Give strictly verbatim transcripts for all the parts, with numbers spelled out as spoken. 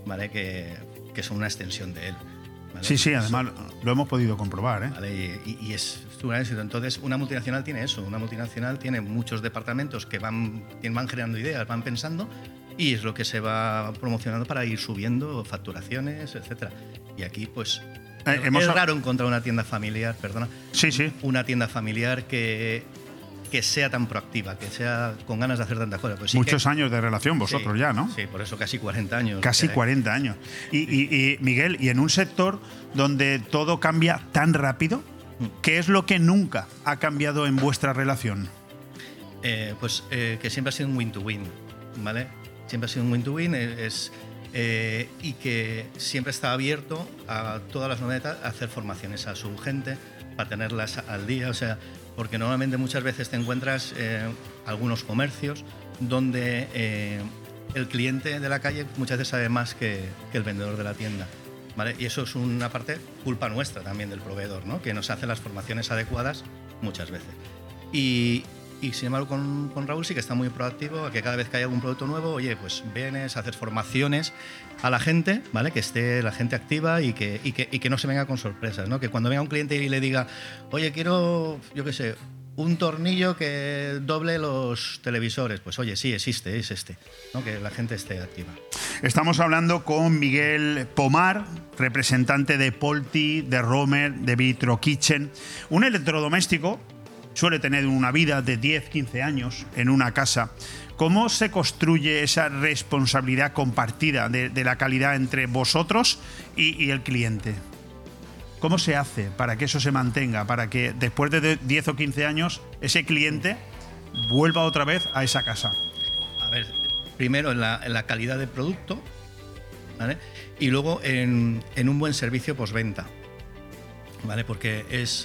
¿vale? Que, que son una extensión de él. ¿Vale? Sí, sí, además lo hemos podido comprobar, ¿eh? ¿Vale? Y, y es un éxito. Entonces, una multinacional tiene eso. Una multinacional tiene muchos departamentos que van, que van generando ideas, van pensando, y es lo que se va promocionando para ir subiendo facturaciones, etcétera. Y aquí, pues, eh, hemos... es raro encontrar una tienda familiar, perdona. Sí, sí. Una tienda familiar que, que sea tan proactiva, que sea con ganas de hacer tantas cosas. Pues sí Muchos que, años de relación vosotros sí, ya, ¿no? Sí, por eso casi cuarenta años. Casi eh, cuarenta años. Y, y, y Miguel, y en un sector donde todo cambia tan rápido, ¿qué es lo que nunca ha cambiado en vuestra relación? Eh, pues eh, que siempre ha sido un win-to-win, ¿vale? Siempre ha sido un win-to-win es, eh, y que siempre está abierto a todas las novedades, a hacer formaciones a su gente para tenerlas al día, o sea, porque normalmente muchas veces te encuentras eh, algunos comercios donde eh, el cliente de la calle muchas veces sabe más que, que el vendedor de la tienda, ¿vale? Y eso es una parte culpa nuestra también del proveedor, ¿no? Que nos hace las formaciones adecuadas muchas veces. Y, y sin embargo con, con Raúl sí que está muy proactivo, a que cada vez que hay algún producto nuevo, oye, pues vienes a hacer formaciones a la gente, ¿vale? Que esté la gente activa y que, y que, y que no se venga con sorpresas, ¿no? Que cuando venga un cliente y le diga, oye, quiero, yo qué sé, un tornillo que doble los televisores, pues oye, sí, existe, es este, ¿no? Que la gente esté activa. Estamos hablando con Miguel Pomar, representante de Polti, de Romer, de Vitro Kitchen. Un electrodoméstico suele tener una vida de diez, quince años en una casa. ¿Cómo se construye esa responsabilidad compartida de, de la calidad entre vosotros y, y el cliente? ¿Cómo se hace para que eso se mantenga, para que después de diez o quince años ese cliente vuelva otra vez a esa casa? A ver, primero en la, en la calidad del producto, ¿vale? Y luego en, en un buen servicio postventa, ¿vale? Porque es,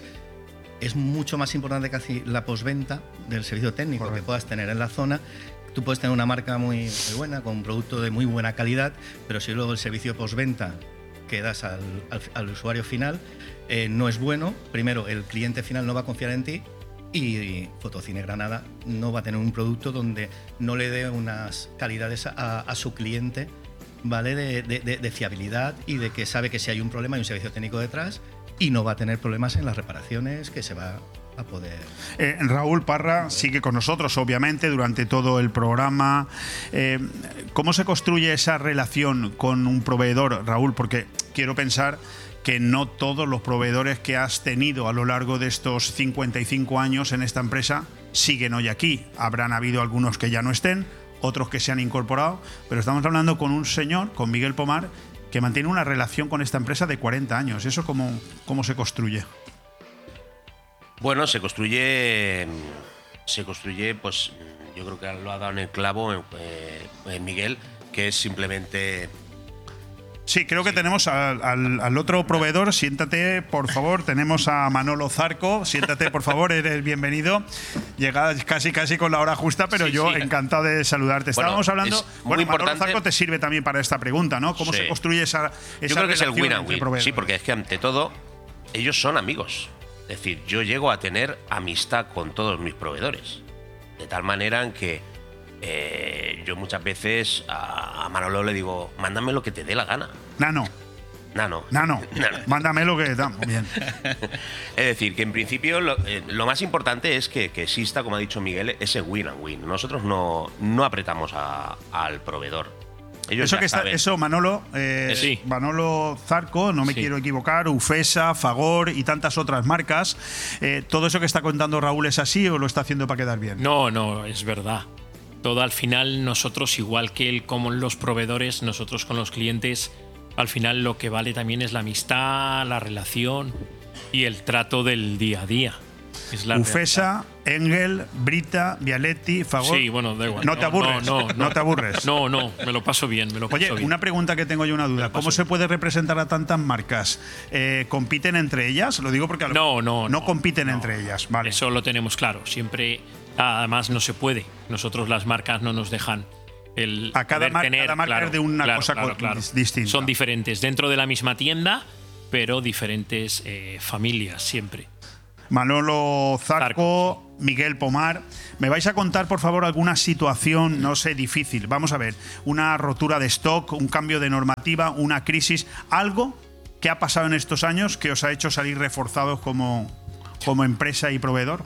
es mucho más importante casi la postventa del servicio técnico. Correcto. Que puedas tener en la zona. Tú puedes tener una marca muy, muy buena, con un producto de muy buena calidad, pero si luego el servicio postventa que das al, al, al usuario final eh, no es bueno, primero el cliente final no va a confiar en ti y Fotocine Granada no va a tener un producto donde no le dé unas calidades a, a su cliente, ¿vale? De, de, de, de fiabilidad y de que sabe que si hay un problema hay un servicio técnico detrás y no va a tener problemas en las reparaciones, que se va a poder... Eh, Raúl Parra sigue con nosotros, obviamente, durante todo el programa. Eh, ¿Cómo se construye esa relación con un proveedor, Raúl? Porque quiero pensar que no todos los proveedores que has tenido a lo largo de estos cincuenta y cinco años en esta empresa siguen hoy aquí. Habrán habido algunos que ya no estén, otros que se han incorporado, pero estamos hablando con un señor, con Miguel Pomar, que mantiene una relación con esta empresa de cuarenta años. ¿Eso cómo, cómo se construye? Bueno, se construye, se construye, pues yo creo que lo ha dado en el clavo eh, Miguel, que es simplemente... Sí, creo que sí. tenemos al, al, al otro proveedor. Siéntate, por favor. Tenemos a Manolo Zarco. Siéntate, por favor, eres bienvenido. Llega casi casi con la hora justa, pero sí, yo sí. encantado de saludarte. Bueno, Estábamos hablando... Bueno, Manolo importante. Zarco te sirve también para esta pregunta, ¿no? ¿Cómo sí. se construye esa, esa Yo creo que es el win and win. Sí, porque es que ante todo, ellos son amigos. Es decir, yo llego a tener amistad con todos mis proveedores. De tal manera en que eh, yo muchas veces a, a Manolo le digo, mándame lo que te dé la gana. Nano. Nano. Nano. Nano. Mándame lo que da. Bien. Es decir, que en principio lo, eh, lo más importante es que, que exista, como ha dicho Miguel, ese win and win. Nosotros no, no apretamos a, al proveedor. Ellos eso que está, eso Manolo, eh, sí. Manolo Zarco, no me sí. quiero equivocar, Ufesa, Fagor y tantas otras marcas. Eh, ¿Todo eso que está contando Raúl es así o lo está haciendo para quedar bien? No, no, es verdad. Todo al final nosotros, igual que él como los proveedores, nosotros con los clientes, al final lo que vale también es la amistad, la relación y el trato del día a día. Es la Ufesa, realidad. Engel, Brita, Vialetti, Fagor. Sí, bueno, da igual. No, no te aburres. No, no, no, no te aburres. No, no, me lo paso bien. Me lo paso Oye, bien. una pregunta que tengo yo, una duda. ¿Cómo bien. se puede representar a tantas marcas? Eh, ¿Compiten entre ellas? Lo digo porque a lo no, no, no, no compiten no. entre ellas. Vale. Eso lo tenemos claro. Siempre, además, no se puede. Nosotros las marcas no nos dejan. El a cada, mar tener, cada marca claro, es de una claro, cosa claro, claro. distinta. Son diferentes dentro de la misma tienda, pero diferentes eh, familias siempre. Manolo Zarco, Zarco. Miguel Pomar. ¿Me vais a contar, por favor, alguna situación, no sé, difícil? Vamos a ver, una rotura de stock, un cambio de normativa, una crisis, algo que ha pasado en estos años que os ha hecho salir reforzados como, como empresa y proveedor.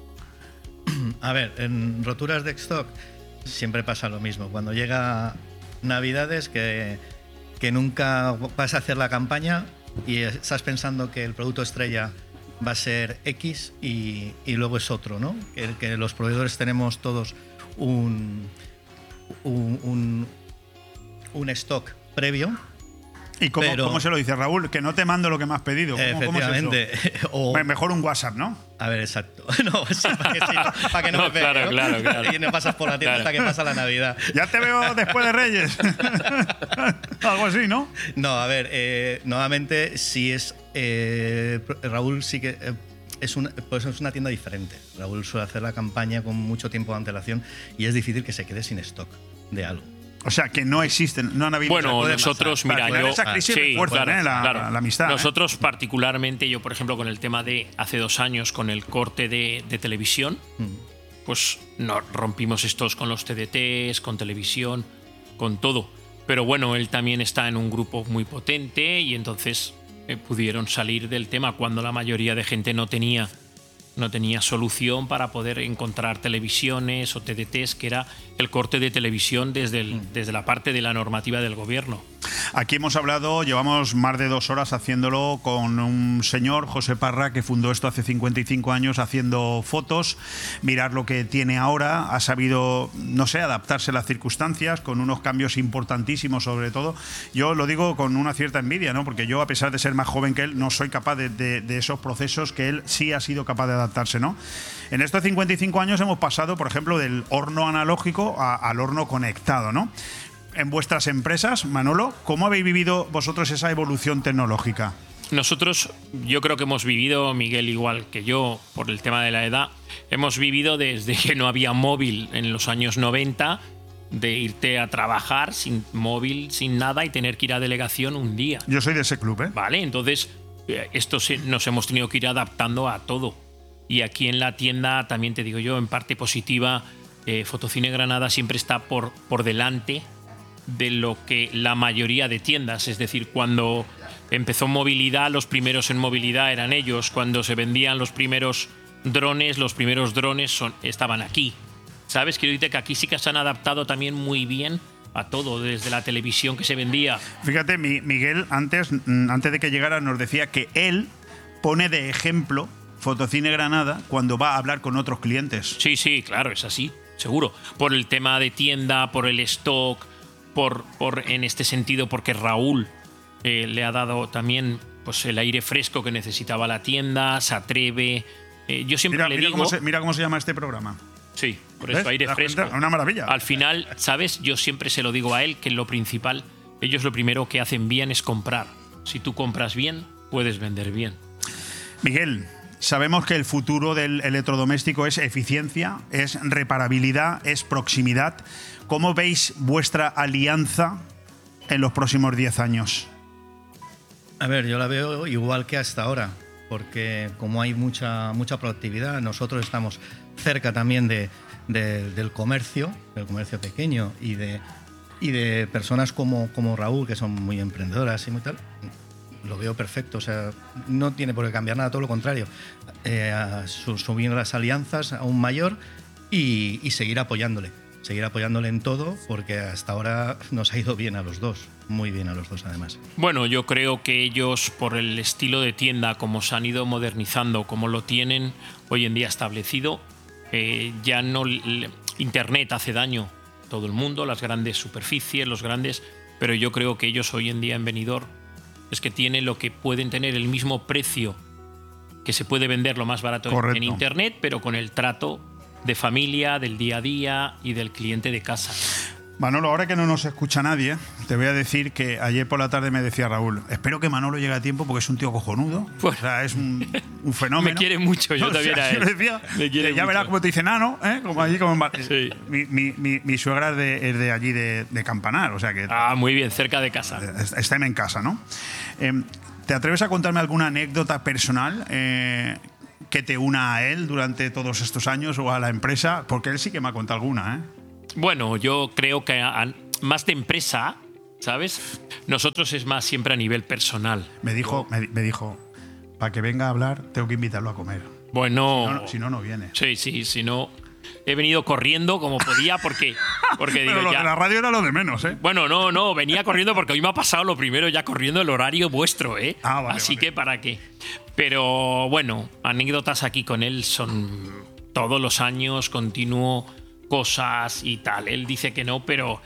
A ver, en roturas de stock siempre pasa lo mismo. Cuando llega Navidades, que, que nunca vas a hacer la campaña y estás pensando que el producto estrella va a ser X y, y luego es otro, ¿no? Que, que los proveedores tenemos todos un, un, un, un stock previo. ¿Y cómo, pero, cómo se lo dice Raúl? Que no te mando lo que me has pedido. ¿Cómo, efectivamente. ¿cómo es eso? O, Mejor un WhatsApp, ¿no? A ver, exacto. No, sí, para que, sí, no, para que no, No, me pegue, claro, ¿no? claro, claro. Y no pasas por la tienda Claro. hasta que pasa la Navidad. Ya te veo después de Reyes. Algo así, ¿no? No, a ver, eh, nuevamente, sí es. Eh, Raúl sí que. Eh, es una, pues es una tienda diferente. Raúl suele hacer la campaña con mucho tiempo de antelación y es difícil que se quede sin stock de algo. O sea, que no existen, no han habido... Bueno, puede nosotros, pasar. mira, Para yo. esa crisis sí, refuerzan, claro, ¿eh? la, claro. la- la amistad. ¿eh? Nosotros, particularmente, yo, por ejemplo, con el tema de hace dos años, con el corte de, de televisión, Mm. pues no, rompimos estos con los T D Ts, con televisión, con todo. Pero bueno, él también está en un grupo muy potente y entonces eh, pudieron salir del tema cuando la mayoría de gente no tenía, no tenía solución para poder encontrar televisiones o T D Ts, que era el corte de televisión desde, el- desde la parte de la normativa del gobierno. Aquí hemos hablado, llevamos más de dos horas haciéndolo con un señor, José Parra, que fundó esto hace cincuenta y cinco años haciendo fotos. Mirar lo que tiene ahora, ha sabido, no sé, adaptarse a las circunstancias con unos cambios importantísimos sobre todo. Yo lo digo con una cierta envidia, ¿no? Porque yo, a pesar de ser más joven que él, no soy capaz de, de- de esos procesos que él sí ha sido capaz de adaptarse, ¿no? En estos cincuenta y cinco años hemos pasado, por ejemplo, del horno analógico a- al horno conectado, ¿no? En vuestras empresas, Manolo, ¿cómo habéis vivido vosotros esa evolución tecnológica? Nosotros, yo creo que hemos vivido, Miguel, igual que yo, por el tema de la edad, hemos vivido desde que no había móvil en los años noventa, de irte a trabajar sin móvil, sin nada y tener que ir a delegación un día. Yo soy de ese club, ¿eh? Vale, entonces eh, esto se- nos hemos tenido que ir adaptando a todo. Y aquí en la tienda, también te digo yo, en parte positiva, eh, Fotocine Granada siempre está por, por delante de lo que la mayoría de tiendas, es decir, cuando empezó movilidad, los primeros en movilidad eran ellos, cuando se vendían los primeros drones, los primeros drones son, estaban aquí. ¿Sabes? Quiero decirte que aquí sí que se han adaptado también muy bien a todo, desde la televisión que se vendía. Fíjate, mi- Miguel, antes, mm, antes de que llegara, nos decía que él pone de ejemplo Fotocine Granada cuando va a hablar con otros clientes. Sí, sí, claro, es así, seguro. Por el tema de tienda, por el stock, por, por en este sentido, porque Raúl eh, le ha dado también pues, el aire fresco que necesitaba la tienda, se atreve. Eh, yo siempre Mira, le mira digo. cómo se, mira cómo se llama este programa. Sí, por ¿Ves? eso aire ¿Te das fresco. cuenta? Una maravilla. Al final, ¿sabes? Yo siempre se lo digo a él que lo principal, ellos lo primero que hacen bien es comprar. Si tú compras bien, puedes vender bien. Miguel, sabemos que el futuro del electrodoméstico es eficiencia, es reparabilidad, es proximidad. ¿Cómo veis vuestra alianza en los próximos diez años? A ver, yo la veo igual que hasta ahora, porque como hay mucha, mucha proactividad, nosotros estamos cerca también de, de- del comercio, del comercio pequeño y de, y de personas como, como Raúl, que son muy emprendedoras y muy tal. Lo veo perfecto, o sea, no tiene por qué cambiar nada, todo lo contrario. Eh, a su- subiendo las alianzas aún mayor y, y seguir apoyándole. Seguir apoyándole en todo, porque hasta ahora nos ha ido bien a los dos, muy bien a los dos además. Bueno, yo creo que ellos, por el estilo de tienda, como se han ido modernizando, como lo tienen hoy en día establecido, eh, ya no. l- Internet hace daño a todo el mundo, las grandes superficies, los grandes. Pero yo creo que ellos hoy en día en Benidorm es que tienen lo que pueden tener el mismo precio que se puede vender lo más barato en- Correcto. en Internet, pero con el trato de familia, del día a día y del cliente de casa. Manolo, ahora que no nos escucha nadie, te voy a decir que ayer por la tarde me decía Raúl, espero que Manolo llegue a tiempo porque es un tío cojonudo. Bueno. O sea, es un, un fenómeno. Me quiere mucho, yo O sea, también a yo él. le decía, Me quiere que ya mucho. verás cómo te dice nano, ¿eh? Como allí, como en Bar- Sí. mi, mi, mi, mi suegra es de, es de allí, de, de Campanar, o sea que Ah, muy bien, cerca de casa. está en casa, ¿no? Eh, ¿Te atreves a contarme alguna anécdota personal? Eh, que te una a él durante todos estos años o a la empresa? Porque él sí que me ha contado alguna, ¿eh? Bueno, yo creo que a, a, más de empresa, ¿sabes? Nosotros es más siempre a nivel personal. Me dijo, me, me dijo, para que venga a hablar, tengo que invitarlo a comer. Bueno. Si no, no, si no, no viene. Sí, sí, si no. He venido corriendo como podía porque. porque digo, Pero lo ya, de la radio era lo de menos, ¿eh? Bueno, no, no, venía corriendo porque hoy me ha pasado lo primero, ya corriendo el horario vuestro, ¿eh? Ah, vale, Así vale. que para qué. Pero bueno, anécdotas aquí con él son todos los años, continuo, cosas y tal. Él dice que no, pero.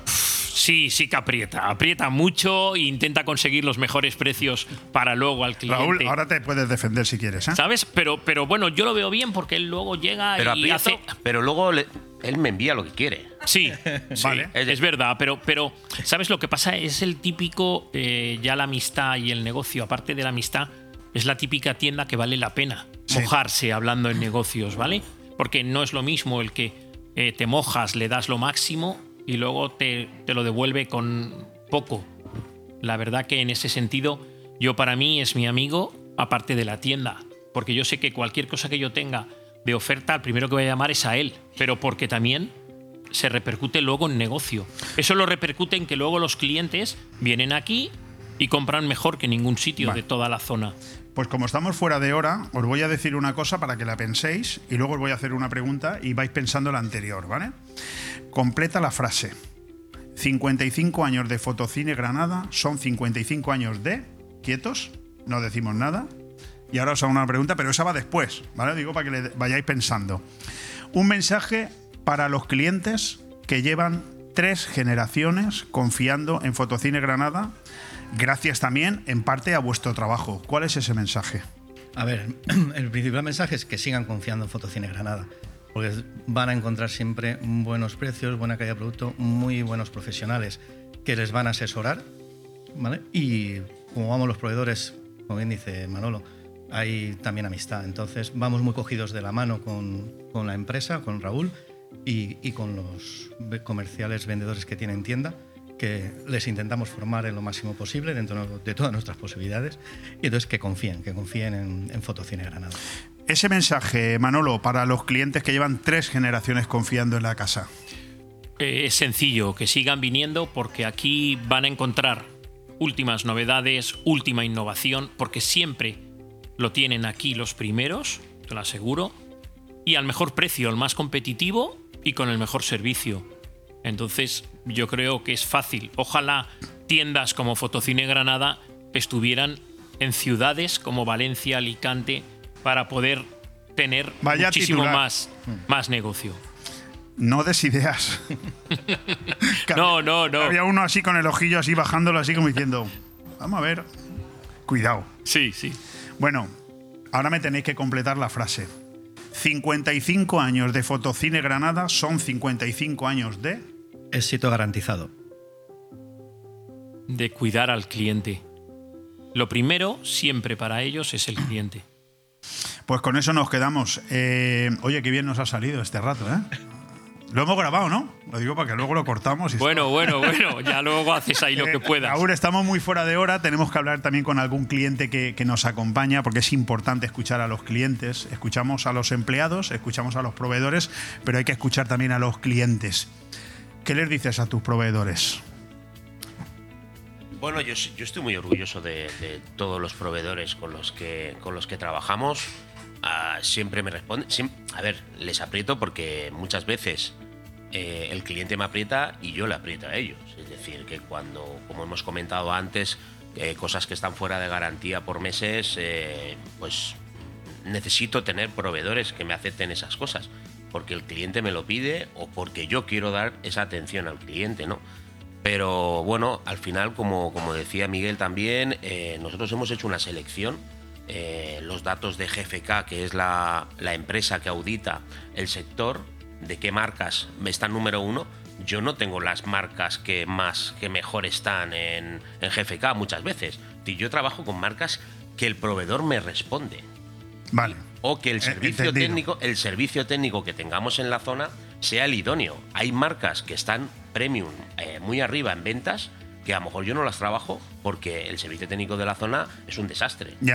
Sí, sí que aprieta. Aprieta mucho e intenta conseguir los mejores precios para luego al cliente. Raúl, ahora te puedes defender si quieres, ¿eh? ¿Sabes? Pero, pero bueno, yo lo veo bien porque él luego llega Pero y aprieto, hace. pero luego le- él me envía lo que quiere. Sí, sí, Vale. es verdad, pero, pero ¿sabes lo que pasa? Es el típico, eh, ya la amistad y el negocio, aparte de la amistad, es la típica tienda que vale la pena Sí. mojarse hablando en negocios, ¿vale? Porque no es lo mismo el que eh, te mojas, le das lo máximo y luego te, te lo devuelve con poco. La verdad que en ese sentido, yo para mí es mi amigo, aparte de la tienda, porque yo sé que cualquier cosa que yo tenga de oferta, el primero que voy a llamar es a él, pero porque también se repercute luego en negocio. Eso lo repercute en que luego los clientes vienen aquí y compran mejor que en ningún sitio Vale. de toda la zona. Pues como estamos fuera de hora, os voy a decir una cosa para que la penséis y luego os voy a hacer una pregunta y vais pensando la anterior, ¿vale? Completa la frase. cincuenta y cinco años de Fotocine Granada son cincuenta y cinco años de... ¿Quietos? No decimos nada. Y ahora os hago una pregunta, pero esa va después, ¿vale? Digo para que le vayáis pensando. Un mensaje para los clientes que llevan tres generaciones confiando en Fotocine Granada, gracias también en parte a vuestro trabajo. ¿Cuál es ese mensaje? A ver, el principal mensaje es que sigan confiando en Fotocine Granada, porque van a encontrar siempre buenos precios, buena calidad de producto, muy buenos profesionales que les van a asesorar, ¿vale? Y como vamos los proveedores, como bien dice Manolo, hay también amistad. Entonces vamos muy cogidos de la mano con, con la empresa, con Raúl y, y con los comerciales vendedores que tienen tienda, que les intentamos formar en lo máximo posible dentro de todas nuestras posibilidades, y entonces que confíen, que confíen en, en Fotocine Granada. Ese mensaje, Manolo, para los clientes que llevan tres generaciones confiando en la casa. Eh, es sencillo, que sigan viniendo porque aquí van a encontrar últimas novedades, última innovación, porque siempre lo tienen aquí los primeros, te lo aseguro, y al mejor precio, el más competitivo y con el mejor servicio. Entonces yo creo que es fácil. Ojalá tiendas como Fotocine Granada estuvieran en ciudades como Valencia, Alicante, para poder tener Vaya muchísimo titular. más, más negocio. No des ideas. Que No, no, no. Había uno así con el ojillo así bajándolo así como diciendo, vamos a ver, cuidado. Sí, sí. Bueno, ahora me tenéis que completar la frase. cincuenta y cinco años de Fotocine Granada son cincuenta y cinco años de... Éxito garantizado. De cuidar al cliente. Lo primero siempre para ellos es el cliente. Pues con eso nos quedamos. Eh, oye, qué bien nos ha salido este rato, ¿eh? Lo hemos grabado, ¿no? Lo digo para que luego lo cortamos. Y Bueno, bueno, bueno, ya luego haces ahí lo Eh, que puedas. Raúl, estamos muy fuera de hora. Tenemos que hablar también con algún cliente que, que nos acompaña, porque es importante escuchar a los clientes. Escuchamos a los empleados, escuchamos a los proveedores, pero hay que escuchar también a los clientes. ¿Qué les dices a tus proveedores? Bueno, yo, yo estoy muy orgulloso de, de todos los proveedores con los que, con los que trabajamos. Ah, siempre me responden. siem- a ver, les aprieto porque muchas veces eh, el cliente me aprieta y yo le aprieto a ellos. Es decir, que cuando, como hemos comentado antes, eh, cosas que están fuera de garantía por meses, eh, pues necesito tener proveedores que me acepten esas cosas. Porque el cliente me lo pide o porque yo quiero dar esa atención al cliente, ¿no? Pero bueno, al final, como, como decía Miguel también, eh, nosotros hemos hecho una selección. Eh, los datos de G F K, que es la, la empresa que audita el sector, de qué marcas están número uno. Yo no tengo las marcas que más, que mejor están en, en G F K muchas veces. Y yo trabajo con marcas que el proveedor me responde. Vale. O que el Eh, servicio entendido. técnico, el servicio técnico que tengamos en la zona sea el idóneo. Hay marcas que están premium, eh, muy arriba en ventas, que a lo mejor yo no las trabajo porque el servicio técnico de la zona es un desastre. Ya.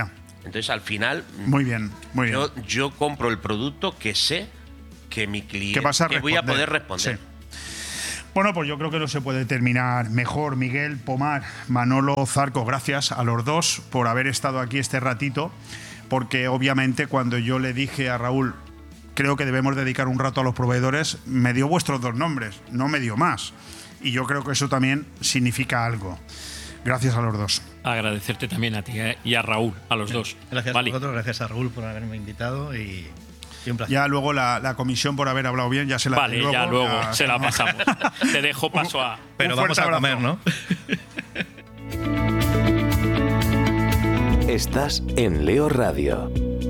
Entonces, al final, muy bien, muy bien. Yo, yo compro el producto que sé que mi cliente, que, vas a que voy a poder responder. Sí. Bueno, pues yo creo que no se puede terminar mejor. Miguel Pomar, Manolo Zarco, gracias a los dos por haber estado aquí este ratito, porque obviamente cuando yo le dije a Raúl, creo que debemos dedicar un rato a los proveedores, me dio vuestros dos nombres, no me dio más. Y yo creo que eso también significa algo. Gracias a los dos. Agradecerte también a ti y a Raúl, a los dos. Gracias vale. a vosotros, gracias a Raúl por haberme invitado y... Ya luego la, la comisión por haber hablado bien, ya se la Vale, luego, ya luego ya, se la pasamos. Te dejo paso a... Pero vamos a abrazo. comer, ¿no? Estás en Leo Radio.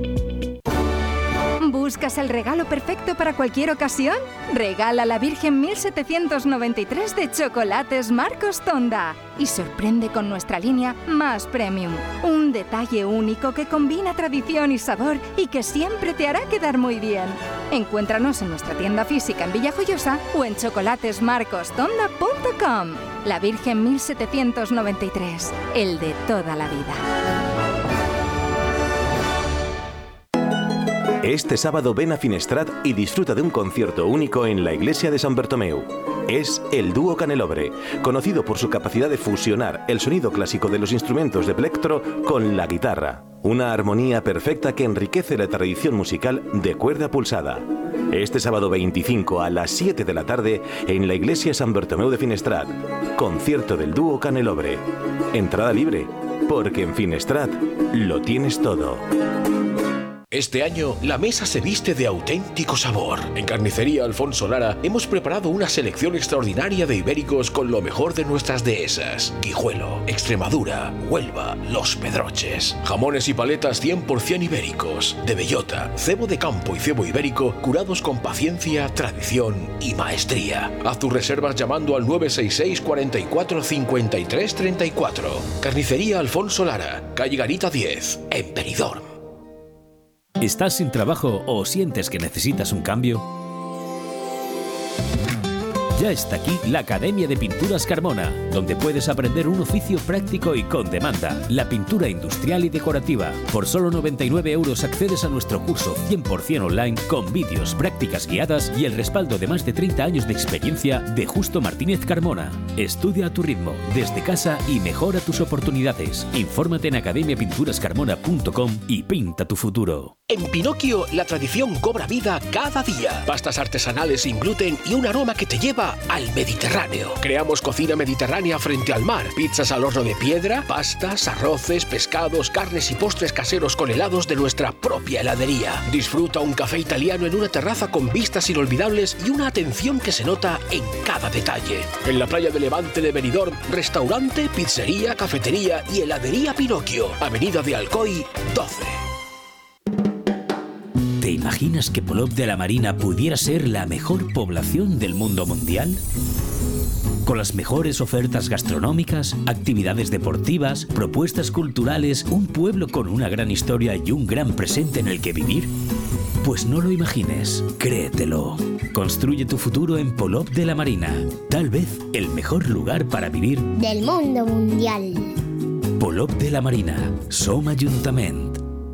¿Buscas el regalo perfecto para cualquier ocasión? Regala la Virgen mil setecientos noventa y tres de Chocolates Marcos Tonda y sorprende con nuestra línea Más Premium. Un detalle único que combina tradición y sabor y que siempre te hará quedar muy bien. Encuéntranos en nuestra tienda física en Villajoyosa o en chocolates marcos tonda punto com. La Virgen mil setecientos noventa y tres, el de toda la vida. Este sábado ven a Finestrat y disfruta de un concierto único en la iglesia de San Bartomeu. Es el dúo Canelobre, conocido por su capacidad de fusionar el sonido clásico de los instrumentos de plectro con la guitarra. Una armonía perfecta que enriquece la tradición musical de cuerda pulsada. Este sábado veinticinco a las siete de la tarde en la iglesia San Bartomeu de Finestrat. Concierto del dúo Canelobre. Entrada libre, porque en Finestrat lo tienes todo. Este año, la mesa se viste de auténtico sabor. En Carnicería Alfonso Lara hemos preparado una selección extraordinaria de ibéricos con lo mejor de nuestras dehesas. Guijuelo, Extremadura, Huelva, Los Pedroches. Jamones y paletas cien por ciento ibéricos. De bellota, cebo de campo y cebo ibérico curados con paciencia, tradición y maestría. Haz tus reservas llamando al nueve seis seis, cuarenta y cuatro, cincuenta y tres, treinta y cuatro. Carnicería Alfonso Lara, calle Garita diez, en Benidorm. ¿Estás sin trabajo o sientes que necesitas un cambio? Ya está aquí la Academia de Pinturas Carmona, donde puedes aprender un oficio práctico y con demanda, la pintura industrial y decorativa. Por solo noventa y nueve euros accedes a nuestro curso cien por ciento online con vídeos, prácticas guiadas y el respaldo de más de treinta años de experiencia de Justo Martínez Carmona. Estudia a tu ritmo, desde casa y mejora tus oportunidades. Infórmate en academia pinturas carmona punto com y pinta tu futuro. En Pinocchio, la tradición cobra vida cada día. Pastas artesanales sin gluten y un aroma que te lleva al Mediterráneo. Creamos cocina mediterránea frente al mar. Pizzas al horno de piedra, pastas, arroces, pescados, carnes y postres caseros con helados de nuestra propia heladería. Disfruta un café italiano en una terraza con vistas inolvidables y una atención que se nota en cada detalle. En la playa de Levante de Benidorm, restaurante, pizzería, cafetería y heladería Pinocchio. Avenida de Alcoy, doce. ¿Te imaginas que Polop de la Marina pudiera ser la mejor población del mundo mundial? Con las mejores ofertas gastronómicas, actividades deportivas, propuestas culturales, un pueblo con una gran historia y un gran presente en el que vivir. Pues no lo imagines, créetelo. Construye tu futuro en Polop de la Marina. Tal vez el mejor lugar para vivir del mundo mundial. Polop de la Marina, Som Ajuntament.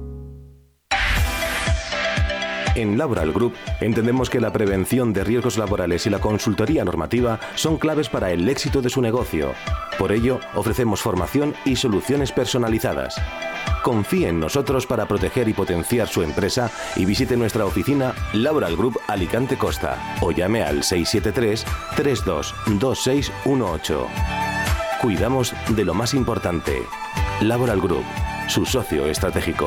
En Laboral Group entendemos que la prevención de riesgos laborales y la consultoría normativa son claves para el éxito de su negocio. Por ello, ofrecemos formación y soluciones personalizadas. Confíe en nosotros para proteger y potenciar su empresa y visite nuestra oficina Laboral Group Alicante Costa o llame al seis siete tres, tres dos dos seis uno ocho. Cuidamos de lo más importante. Laboral Group, su socio estratégico.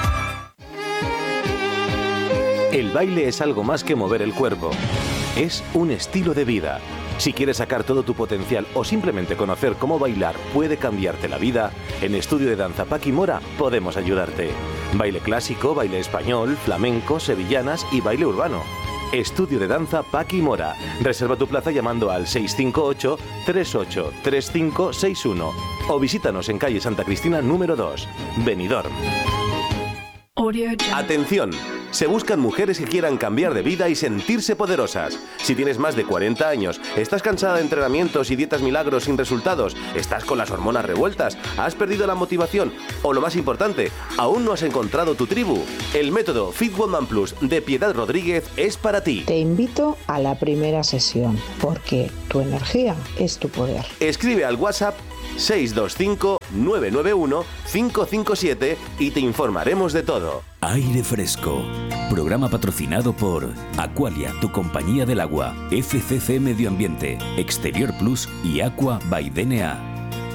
El baile es algo más que mover el cuerpo. Es un estilo de vida. Si quieres sacar todo tu potencial o simplemente conocer cómo bailar puede cambiarte la vida, en Estudio de Danza Paqui Mora podemos ayudarte. Baile clásico, baile español, flamenco, sevillanas y baile urbano. Estudio de Danza Paqui Mora. Reserva tu plaza llamando al seis cinco ocho, tres ocho tres cinco seis uno o visítanos en calle Santa Cristina número dos, Benidorm. Atención, Se buscan mujeres que quieran cambiar de vida y sentirse poderosas. Si tienes más de cuarenta años, estás cansada de entrenamientos y dietas milagros sin resultados, estás con las hormonas revueltas, has perdido la motivación o, lo más importante, aún no has encontrado tu tribu, el método Fit Woman Plus de Piedad Rodríguez es para ti. Te invito a la primera sesión, porque tu energía es tu poder. Escribe al WhatsApp seis dos cinco, nueve nueve uno, cinco cinco siete y te informaremos de todo. Aire Fresco. Programa patrocinado por Aqualia, tu compañía del agua, F C C Medio Ambiente, Exterior Plus y Aqua by D N A.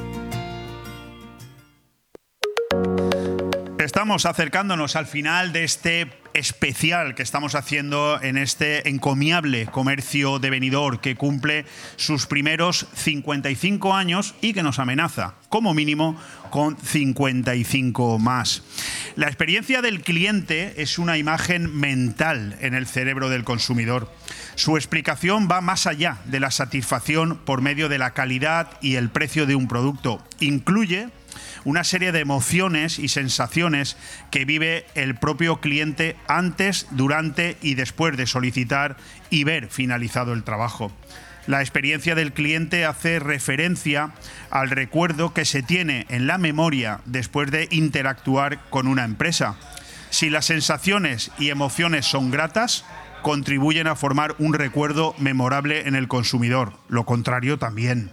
Estamos acercándonos al final de este especial que estamos haciendo en este encomiable comercio de Benidorm que cumple sus primeros cincuenta y cinco años y que nos amenaza, como mínimo, con cincuenta y cinco más. La experiencia del cliente es una imagen mental en el cerebro del consumidor. Su explicación va más allá de la satisfacción por medio de la calidad y el precio de un producto. Incluye una serie de emociones y sensaciones que vive el propio cliente antes, durante y después de solicitar y ver finalizado el trabajo. La experiencia del cliente hace referencia al recuerdo que se tiene en la memoria después de interactuar con una empresa. Si las sensaciones y emociones son gratas, contribuyen a formar un recuerdo memorable en el consumidor. Lo contrario también.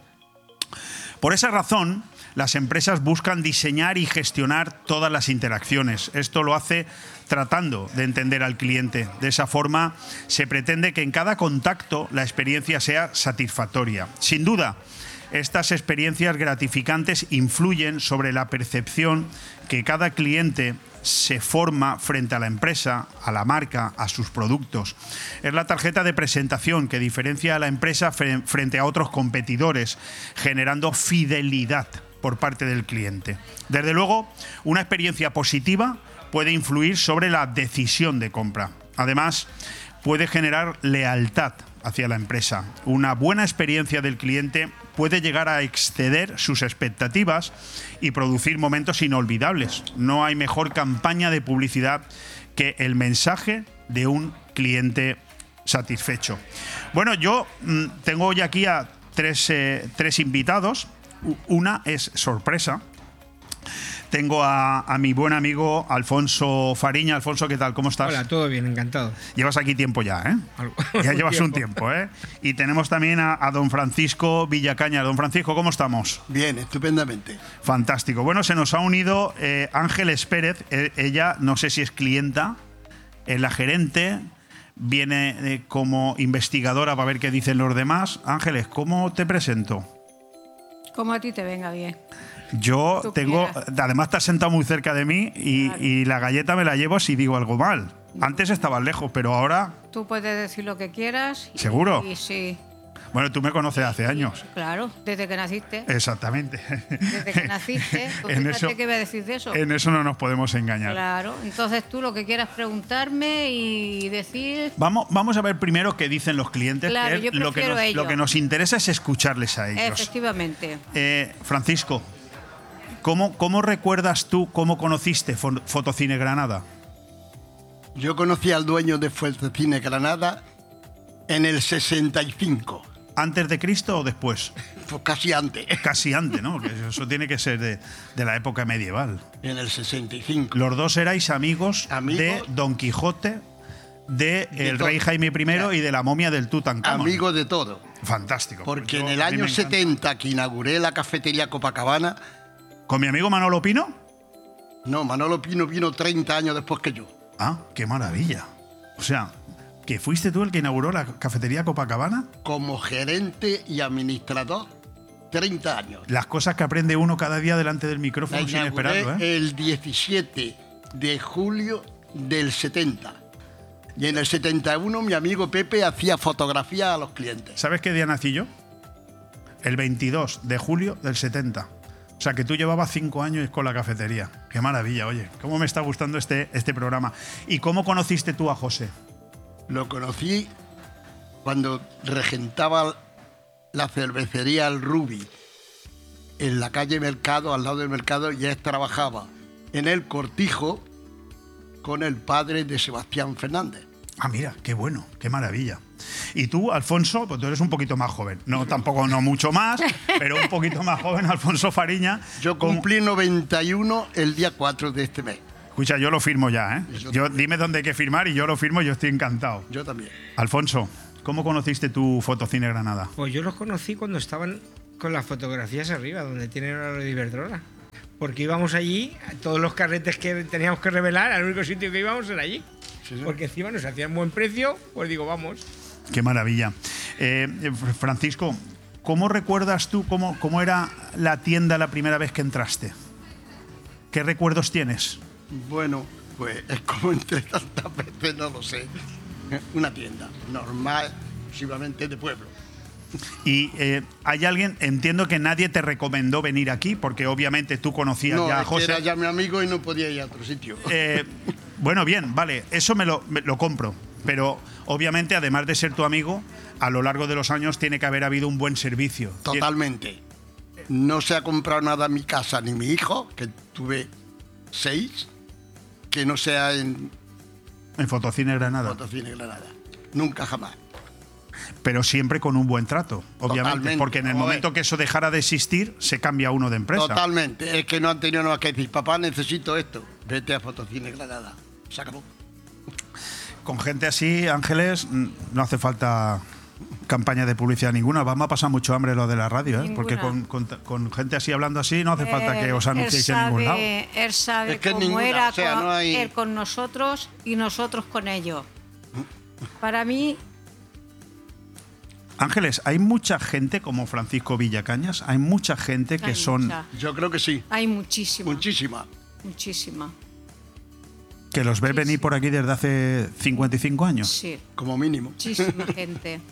Por esa razón, las empresas buscan diseñar y gestionar todas las interacciones. Esto lo hace tratando de entender al cliente. De esa forma, se pretende que en cada contacto la experiencia sea satisfactoria. Sin duda, estas experiencias gratificantes influyen sobre la percepción que cada cliente se forma frente a la empresa, a la marca, a sus productos. Es la tarjeta de presentación que diferencia a la empresa frente a otros competidores, generando fidelidad por parte del cliente. Desde luego, una experiencia positiva puede influir sobre la decisión de compra. Además, puede generar lealtad hacia la empresa. Una buena experiencia del cliente puede llegar a exceder sus expectativas y producir momentos inolvidables. No hay mejor campaña de publicidad que el mensaje de un cliente satisfecho. Bueno, yo mmm, tengo hoy aquí a tres, eh, tres invitados. Una es sorpresa. Tengo a, a mi buen amigo Alfonso Fariña. Alfonso, ¿qué tal? ¿Cómo estás? Hola, todo bien, encantado. Llevas aquí tiempo ya, ¿eh? Algo, ya llevas tiempo. un tiempo, ¿eh? Y tenemos también a, a don Francisco Villacaña. Don Francisco, ¿cómo estamos? Bien, estupendamente. Fantástico. Bueno, se nos ha unido eh, Ángeles Pérez. Eh, ella, no sé si es clienta, es la gerente, viene eh, como investigadora para ver qué dicen los demás. Ángeles, ¿cómo te presento? Como a ti te venga bien. Yo Tú tengo, quieras. además te has sentado muy cerca de mí y, Claro. y la galleta me la llevo si digo algo mal. Antes estabas lejos, pero ahora, Tú puedes decir lo que quieras. y- ¿Seguro? Y sí, bueno, tú me conoces hace años. claro, desde que naciste. Exactamente. Desde que naciste. Pues En fíjate eso- qué voy a decir de eso. En eso no nos podemos engañar. Claro, entonces tú lo que quieras preguntarme y decir. Vamos, vamos a ver primero qué dicen los clientes. Claro, que yo es lo, que prefiero nos, ello. lo que nos interesa es escucharles a ellos. Efectivamente. Eh, Francisco, ¿cómo, ¿cómo recuerdas tú cómo conociste Fo- Fotocine Granada? Yo conocí al dueño de Fotocine Granada en el sesenta y cinco, ¿Antes de Cristo o después? pues casi antes, Casi antes, ¿no? Que eso tiene que ser de, de la época medieval. en el sesenta y cinco. Los dos erais amigos, Amigos. de Don Quijote, de, De el todo. rey Jaime I y de la momia del Tutankamón. Amigo de todo. Fantástico. Porque Yo- en el a mí me año encanta. setenta que inauguré la cafetería Copacabana, ¿Con mi amigo Manolo Pino? no, Manolo Pino vino treinta años después que yo. Ah, qué maravilla. O sea, ¿que fuiste tú el que inauguró la cafetería Copacabana? Como gerente y administrador, treinta años. Las cosas que aprende uno cada día delante del La micrófono sin inauguré esperarlo, ¿eh? el diecisiete de julio del setenta. Y en el setenta y uno mi amigo Pepe hacía fotografía a los clientes. ¿Sabes qué día nací yo? El veintidós de julio del setenta. O sea, que tú llevabas cinco años con la cafetería. Qué maravilla, oye. ¿Cómo me está gustando este, este programa? ¿Y cómo conociste tú a José? Lo conocí cuando regentaba la cervecería El Ruby en la calle Mercado, al lado del mercado, y él trabajaba en el Cortijo con el padre de Sebastián Fernández. Ah, mira, qué bueno, qué maravilla. Y tú, Alfonso, pues tú eres un poquito más joven. No, tampoco, no mucho más, pero un poquito más joven, Alfonso Fariña. Yo cumplí noventa y uno el día cuatro de este mes. Escucha, yo lo firmo ya, ¿eh? Yo Yo, dime dónde hay que firmar y yo lo firmo, yo estoy encantado. Yo también. Alfonso, ¿cómo conociste tu Fotocine Granada? Pues yo los conocí cuando estaban con las fotografías arriba, donde tienen ahora lo de Iberdrola. Porque íbamos allí, todos los carretes que teníamos que revelar, al único sitio que íbamos era allí. Sí, sí. Porque encima nos hacían buen precio, pues digo, vamos. Qué maravilla. Eh, Francisco, ¿cómo recuerdas tú cómo, cómo era la tienda la primera vez que entraste? ¿Qué recuerdos tienes? Bueno, pues es como entré tantas veces, no lo sé. Una tienda normal, exclusivamente de pueblo. Y eh, hay alguien, entiendo que nadie te recomendó venir aquí, porque obviamente tú conocías no, ya a es José. Que era ya mi amigo y no podía ir a otro sitio. Eh, bueno, bien, vale, eso me lo, me lo compro. Pero obviamente, además de ser tu amigo, a lo largo de los años tiene que haber habido un buen servicio. Totalmente. No se ha comprado nada en mi casa, ni mi hijo, que tuve seis, que no sea en... En Fotocine Granada. Fotocine Granada. Nunca jamás. Pero siempre con un buen trato, obviamente. Totalmente. Porque en el Joder. momento que eso dejara de existir, se cambia uno de empresa. Totalmente. Es que no han tenido nada que decir, papá, necesito esto. Vete a Fotocine Granada. Se acabó. Con gente así, Ángeles, no hace falta campaña de publicidad ninguna. Vamos a pasar mucho hambre lo de la radio, ¿eh? Porque con, con, con gente así hablando así no hace falta que os anunciéis en ningún lado. Él sabe Es que cómo ninguna, era o sea, con, no hay- él con nosotros y nosotros con ellos. Para mí, Ángeles, hay mucha gente como Francisco Villacañas, hay mucha gente que hay son mucha. Yo creo que sí. Hay muchísima. Muchísima. Muchísima. que los ves venir por aquí desde hace cincuenta y cinco años. Sí. Como mínimo. Muchísima gente.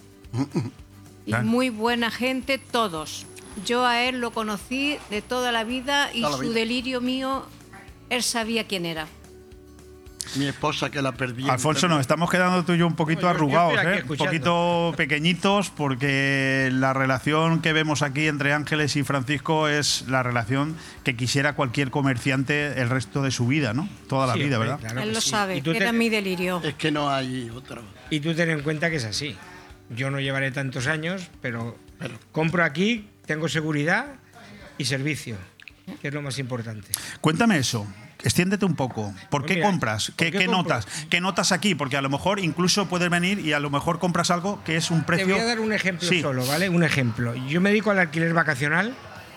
Y Claro. muy buena gente todos. Yo a él lo conocí de toda la vida y Toda la su vida. delirio mío, él sabía quién era. Mi esposa que la perdí. Alfonso, nos estamos quedando tú y yo un poquito No, yo- yo arrugados, estoy aquí ¿eh? un escuchando. poquito pequeñitos, porque la relación que vemos aquí entre Ángeles y Francisco es la relación que quisiera cualquier comerciante el resto de su vida, ¿no? Toda la Sí, vida, hombre, ¿verdad? claro él que lo sí. sabe, Y tú era te- mi delirio. Es que no hay otro. Y tú ten en cuenta que es así. Yo no llevaré tantos años, pero compro aquí, tengo seguridad y servicio, que es lo más importante. Cuéntame eso. Extiéndete un poco. ¿Por Pues qué mira, compras? ¿por ¿Qué, qué qué compro? notas? ¿Qué notas aquí? Porque a lo mejor incluso puedes venir y a lo mejor compras algo que es un precio. Te voy a dar un ejemplo Sí. solo, ¿vale? Un ejemplo. Yo me dedico al alquiler vacacional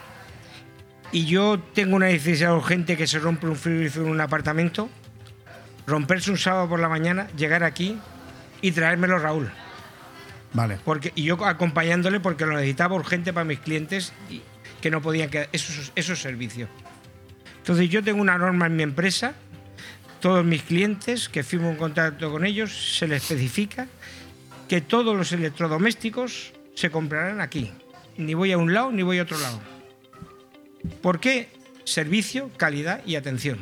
y yo tengo una necesidad urgente que se rompe un frigorífico en un apartamento, romperse un sábado por la mañana, llegar aquí y traérmelo Raúl. Vale. Porque, y yo acompañándole porque lo necesitaba urgente para mis clientes y que no podían quedar. Esos, esos servicios. Entonces yo tengo una norma en mi empresa, todos mis clientes que firmo un contrato con ellos, se les especifica que todos los electrodomésticos se comprarán aquí. Ni voy a un lado ni voy a otro lado. ¿Por qué? Servicio, calidad y atención.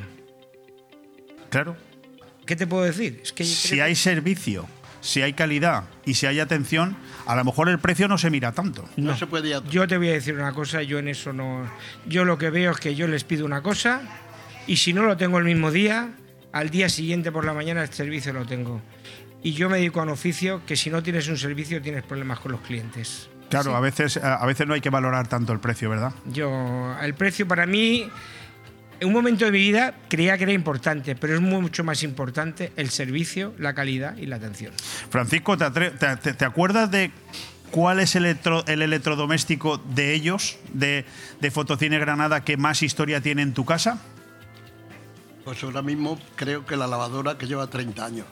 Claro. ¿Qué te puedo decir? Es que yo Si creo hay que- servicio, si hay calidad y si hay atención, a lo mejor el precio no se mira tanto. No, se puede ir a- Yo te voy a decir una cosa, yo en eso no... Yo lo que veo es que yo les pido una cosa y si no lo tengo el mismo día, al día siguiente por la mañana el servicio lo tengo. Y yo me dedico a un oficio que si no tienes un servicio tienes problemas con los clientes. Claro, a veces a veces no hay que valorar tanto el precio, ¿verdad? Yo, el precio para mí, en un momento de mi vida creía que era importante, pero es mucho más importante el servicio, la calidad y la atención. Francisco, ¿te, atre- te- te- te acuerdas de cuál es el, electro- el electrodoméstico de ellos, de, de Fotocine Granada, que más historia tiene en tu casa? Pues ahora mismo creo que la lavadora que lleva treinta años.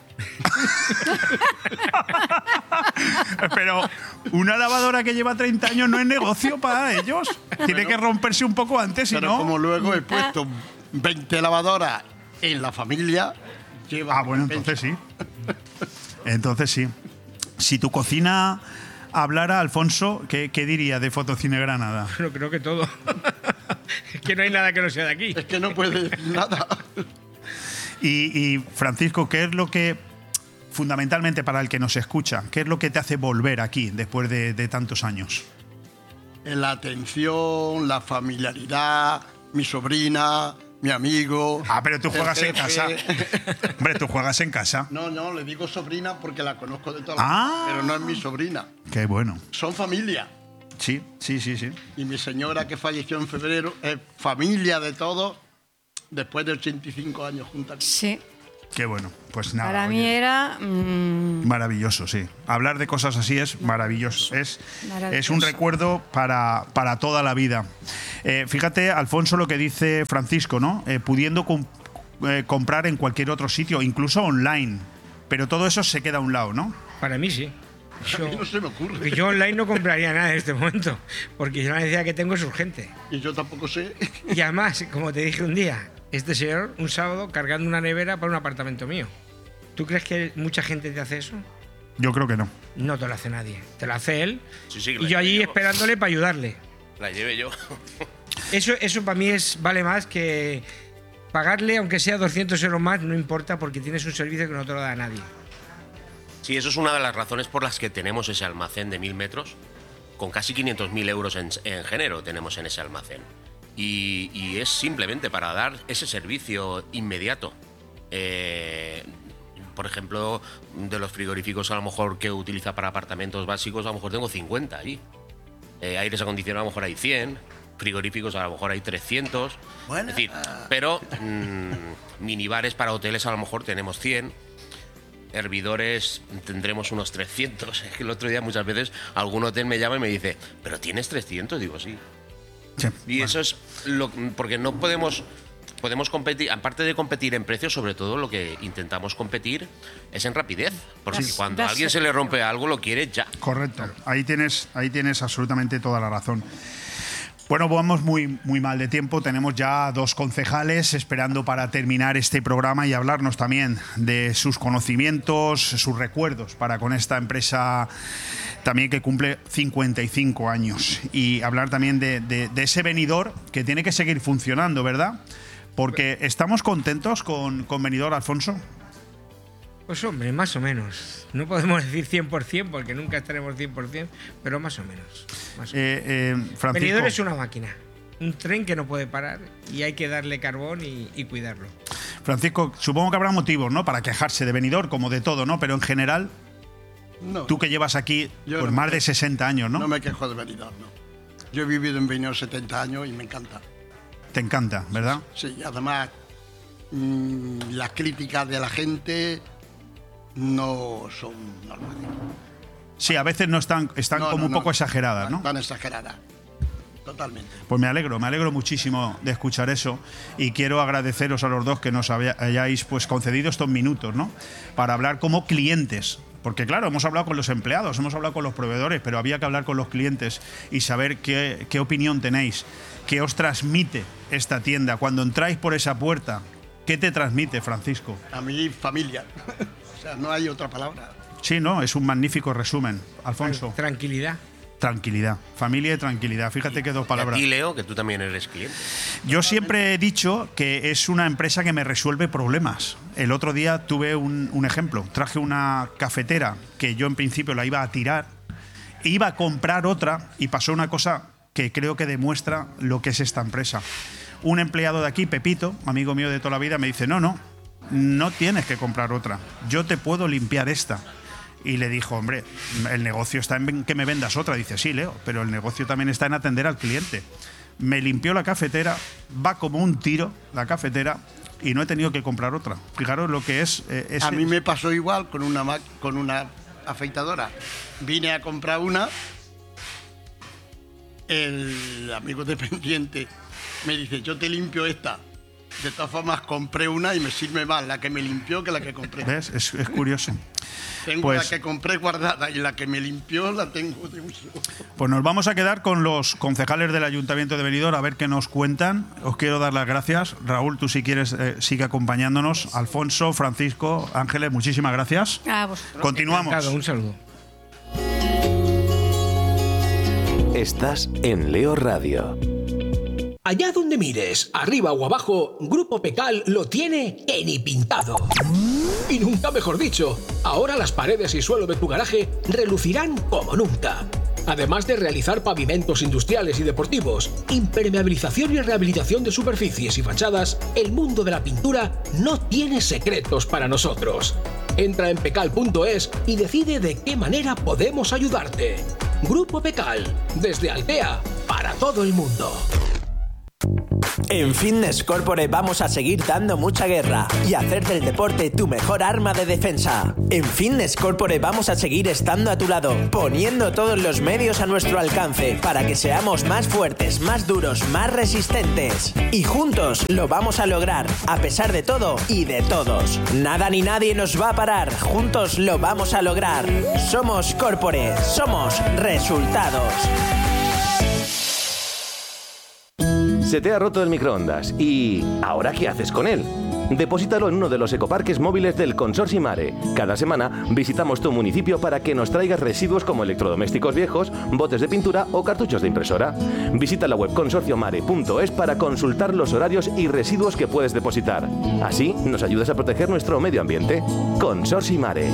Pero una lavadora que lleva treinta años no es negocio para ellos. Tiene que romperse un poco antes, si Pero no... como luego he puesto veinte lavadoras en la familia, lleva... Ah, bueno, entonces sí. Entonces sí. Si tu cocina hablara, Alfonso, ¿qué, qué diría de Fotocine Granada? Pero creo que todo. Es que no hay nada que no sea de aquí. Es que no puede decir nada. Y, y, Francisco, ¿qué es lo que, fundamentalmente para el que nos escucha, qué es lo que te hace volver aquí después de, de tantos años? La atención, la familiaridad, mi sobrina, mi amigo. Ah, pero tú juegas en casa. Hombre, tú juegas en casa. No, no, le digo sobrina porque la conozco de toda la Ah. vida, pero no es mi sobrina. Qué bueno. Son familia. Sí, sí, sí, sí. Y mi señora, que falleció en febrero, es familia de todos, después de ochenta y cinco años juntas. Sí. Qué bueno. Pues nada. Para mí oye, era... mm, maravilloso, sí. Hablar de cosas así es maravilloso. Es, Maravilloso. es un recuerdo para, para toda la vida. Eh, fíjate, Alfonso, lo que dice Francisco, ¿no? Eh, pudiendo com- eh, comprar en cualquier otro sitio, incluso online. Pero todo eso se queda a un lado, ¿no? Para mí sí. A mí no se me ocurre. Yo online no compraría nada en este momento, porque yo la necesidad que tengo es urgente. Y yo tampoco sé. Y además, como te dije un día, este señor, un sábado, cargando una nevera para un apartamento mío. ¿Tú crees que mucha gente te hace eso? Yo creo que no. No te lo hace nadie. Te lo hace él. Sí, sí, que Y la yo allí lleve yo. esperándole para ayudarle. La lleve yo. Eso, eso para mí es, vale más que pagarle, aunque sea doscientos euros más, no importa, porque tienes un servicio que no te lo da nadie. Sí, eso es una de las razones por las que tenemos ese almacén de mil metros. Con casi quinientos mil euros en, en género tenemos en ese almacén. Y, y es simplemente para dar ese servicio inmediato. Eh, por ejemplo, de los frigoríficos a lo mejor que utiliza para apartamentos básicos, a lo mejor tengo cincuenta allí. Eh, aires acondicionados a lo mejor hay cien. Frigoríficos a lo mejor hay trescientos. Bueno. Es decir, pero mmm, minibares para hoteles a lo mejor tenemos cien. Hervidores tendremos unos trescientos. Es que el otro día muchas veces algún hotel me llama y me dice, ¿pero tienes trescientos? Digo, sí. Sí, Y bueno. eso es lo porque no podemos podemos competir, aparte de competir en precio, sobre todo lo que intentamos competir es en rapidez, porque Das- cuando a das- alguien se le rompe algo lo quiere ya. Correcto. Ahí tienes, ahí tienes absolutamente toda la razón. Bueno, vamos muy, muy mal de tiempo. Tenemos ya dos concejales esperando para terminar este programa y hablarnos también de sus conocimientos, sus recuerdos para con esta empresa también que cumple cincuenta y cinco años. Y hablar también de, de, de ese Benidorm que tiene que seguir funcionando, ¿verdad? Porque estamos contentos con, con Benidorm, Alfonso. Pues hombre, más o menos. No podemos decir cien por ciento porque nunca estaremos cien por ciento, pero más o menos. Más o menos. Eh, eh, Francisco. Benidorm es una máquina, un tren que no puede parar y hay que darle carbón y, y cuidarlo. Francisco, supongo que habrá motivos, ¿no? Para quejarse de Benidorm, como de todo, ¿no? Pero en general, No, tú que llevas aquí Yo por no me más de quejo. sesenta años, ¿no? no me quejo de Benidorm, no. Yo he vivido en Benidorm setenta años y me encanta. Te encanta, ¿verdad? Sí, y además mmm, las críticas de la gente no son normales. Sí, a veces no están, están No, como no, un no. poco exageradas, ¿no? Tan exageradas. Totalmente. Pues me alegro, me alegro muchísimo de escuchar eso y quiero agradeceros a los dos que nos había- hayáis pues concedido estos minutos, ¿no? Para hablar como clientes. Porque claro, hemos hablado con los empleados, hemos hablado con los proveedores, pero había que hablar con los clientes y saber qué, qué opinión tenéis, qué os transmite esta tienda. Cuando entráis por esa puerta, ¿qué te transmite, Francisco? A mí, familia. O sea, no hay otra palabra. Sí, ¿no? Es un magnífico resumen. Alfonso. Tranquilidad. Tranquilidad. Familia y tranquilidad. Fíjate que dos Y palabras. a ti, Leo, que tú también eres cliente. Yo siempre he dicho que es una empresa que me resuelve problemas. El otro día tuve un, un ejemplo. Traje una cafetera que yo en principio la iba a tirar, e iba a comprar otra y pasó una cosa que creo que demuestra lo que es esta empresa. Un empleado de aquí, Pepito, amigo mío de toda la vida, me dice, no, no, no tienes que comprar otra. Yo te puedo limpiar esta. Y le dijo, hombre, el negocio está en que me vendas otra. Dice, sí, Leo, pero el negocio también está en atender al cliente. Me limpió la cafetera, va como un tiro la cafetera y no he tenido que comprar otra. Fijaros lo que es... eh, ese- A mí me pasó igual con una, ma- con una afeitadora. Vine a comprar una, el amigo dependiente me dice, yo te limpio esta. De todas formas, compré una y me sirve más la que me limpió que la que compré. ¿Ves? Es, es curioso. Tengo Pues- la que compré guardada y la que me limpió la tengo de uso. Pues nos vamos a quedar con los concejales del Ayuntamiento de Benidorm a ver qué nos cuentan. Os quiero dar las gracias. Raúl, tú si quieres eh, sigue acompañándonos. Alfonso, Francisco, Ángeles, muchísimas gracias. A vosotros. Continuamos. Encantado, un saludo. Estás en Leo Radio. Allá donde mires, arriba o abajo, Grupo Pecal lo tiene que ni pintado. Y nunca mejor dicho, ahora las paredes y suelo de tu garaje relucirán como nunca. Además de realizar pavimentos industriales y deportivos, impermeabilización y rehabilitación de superficies y fachadas, el mundo de la pintura no tiene secretos para nosotros. Entra en pecal punto es y decide de qué manera podemos ayudarte. Grupo Pecal, desde Altea, para todo el mundo. En Fitness Corporate vamos a seguir dando mucha guerra y hacer del deporte tu mejor arma de defensa. En Fitness Corporate vamos a seguir estando a tu lado, poniendo todos los medios a nuestro alcance para que seamos más fuertes, más duros, más resistentes. Y juntos lo vamos a lograr, a pesar de todo y de todos. Nada ni nadie nos va a parar, juntos lo vamos a lograr. Somos Corporate, somos resultados. Se te ha roto el microondas y ¿ahora qué haces con él? Deposítalo en uno de los ecoparques móviles del Consorcio Mare. Cada semana visitamos tu municipio para que nos traigas residuos como electrodomésticos viejos, botes de pintura o cartuchos de impresora. Visita la web consorcio mare punto es para consultar los horarios y residuos que puedes depositar. Así nos ayudas a proteger nuestro medio ambiente. Consorcio Mare.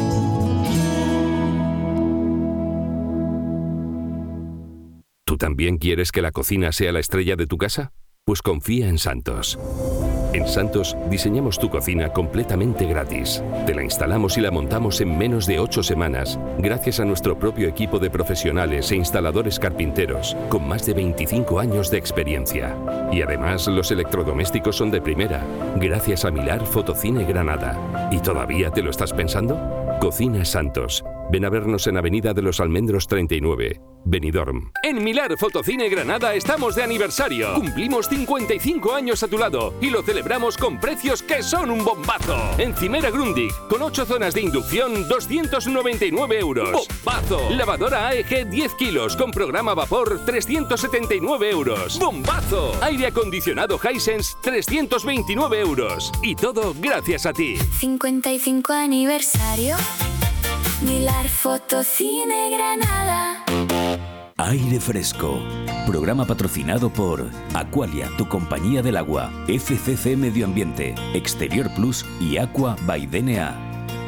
¿Tú también quieres que la cocina sea la estrella de tu casa? Pues confía en Santos. En Santos diseñamos tu cocina completamente gratis. Te la instalamos y la montamos en menos de ocho semanas, gracias a nuestro propio equipo de profesionales e instaladores carpinteros, con más de veinticinco años de experiencia. Y además los electrodomésticos son de primera, gracias a Milar Fotocine Granada. ¿Y todavía te lo estás pensando? Cocina Santos. Ven a vernos en Avenida de los Almendros treinta y nueve, Benidorm. En Milar Fotocine Granada estamos de aniversario. Cumplimos cincuenta y cinco años a tu lado y lo celebramos con precios que son un bombazo. Encimera Grundig, con ocho zonas de inducción, doscientos noventa y nueve euros. ¡Bombazo! Lavadora A E G diez kilos con programa vapor, trescientos setenta y nueve euros. ¡Bombazo! Aire acondicionado Hisense, trescientos veintinueve euros. Y todo gracias a ti. cincuenta y cinco aniversario. Milar Fotocine Granada. Aire fresco. Programa patrocinado por Aqualia, tu compañía del agua, F C C Medio Ambiente, Exterior Plus y Aqua by D N A.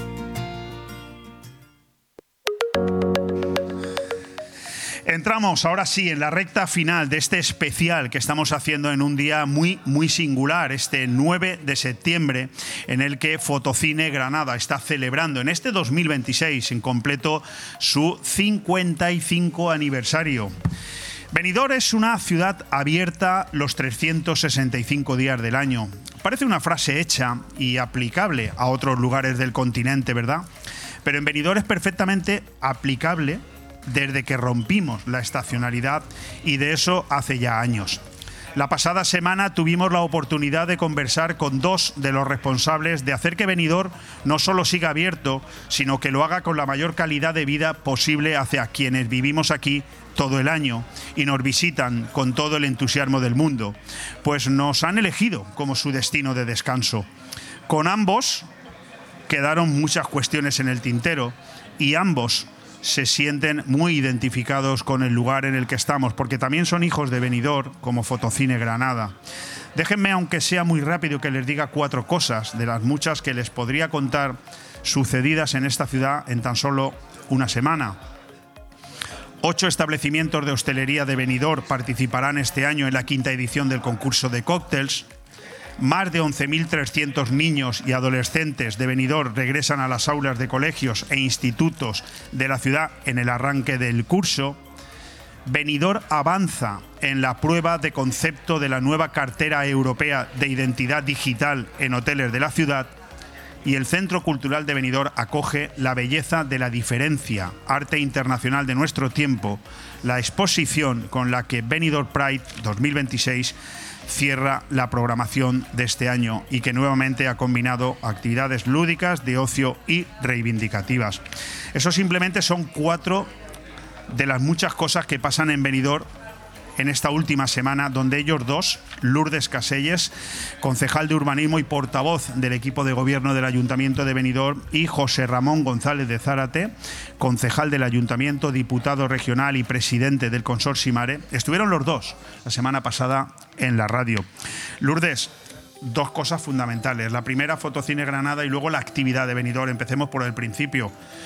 Entramos ahora sí en la recta final de este especial que estamos haciendo en un día muy, muy singular, este nueve de septiembre, en el que Fotocine Granada está celebrando en este dos mil veintiséis en completo su cincuenta y cinco aniversario. Benidorm es una ciudad abierta los trescientos sesenta y cinco días del año. Parece una frase hecha y aplicable a otros lugares del continente, ¿verdad? Pero en Benidorm es perfectamente aplicable desde que rompimos la estacionalidad, y de eso hace ya años. La pasada semana tuvimos la oportunidad de conversar con dos de los responsables de hacer que Benidorm no solo siga abierto, sino que lo haga con la mayor calidad de vida posible hacia quienes vivimos aquí todo el año y nos visitan con todo el entusiasmo del mundo, pues nos han elegido como su destino de descanso. Con ambos quedaron muchas cuestiones en el tintero y ambos se sienten muy identificados con el lugar en el que estamos, porque también son hijos de Benidorm, como Fotocine Granada. Déjenme, aunque sea muy rápido, que les diga cuatro cosas de las muchas que les podría contar sucedidas en esta ciudad en tan solo una semana. Ocho establecimientos de hostelería de Benidorm participarán este año en la quinta edición del concurso de cócteles. Más de once mil trescientos niños y adolescentes de Benidorm regresan a las aulas de colegios e institutos de la ciudad en el arranque del curso. Benidorm avanza en la prueba de concepto de la nueva cartera europea de identidad digital en hoteles de la ciudad. Y el Centro Cultural de Benidorm acoge La belleza de la diferencia, arte internacional de nuestro tiempo, la exposición con la que Benidorm Pride dos mil veintiséis cierra la programación de este año y que nuevamente ha combinado actividades lúdicas, de ocio y reivindicativas. Eso simplemente son cuatro de las muchas cosas que pasan en Benidorm en esta última semana, donde ellos dos, Lourdes Caselles, concejal de urbanismo y portavoz del equipo de gobierno del Ayuntamiento de Benidorm, y José Ramón González de Zárate, concejal del Ayuntamiento, diputado regional y presidente del Consorcio Mare, estuvieron los dos la semana pasada en la radio. Lourdes, dos cosas fundamentales. La primera, Fotocine Granada, y luego la actividad de Benidorm. Empecemos por el principio.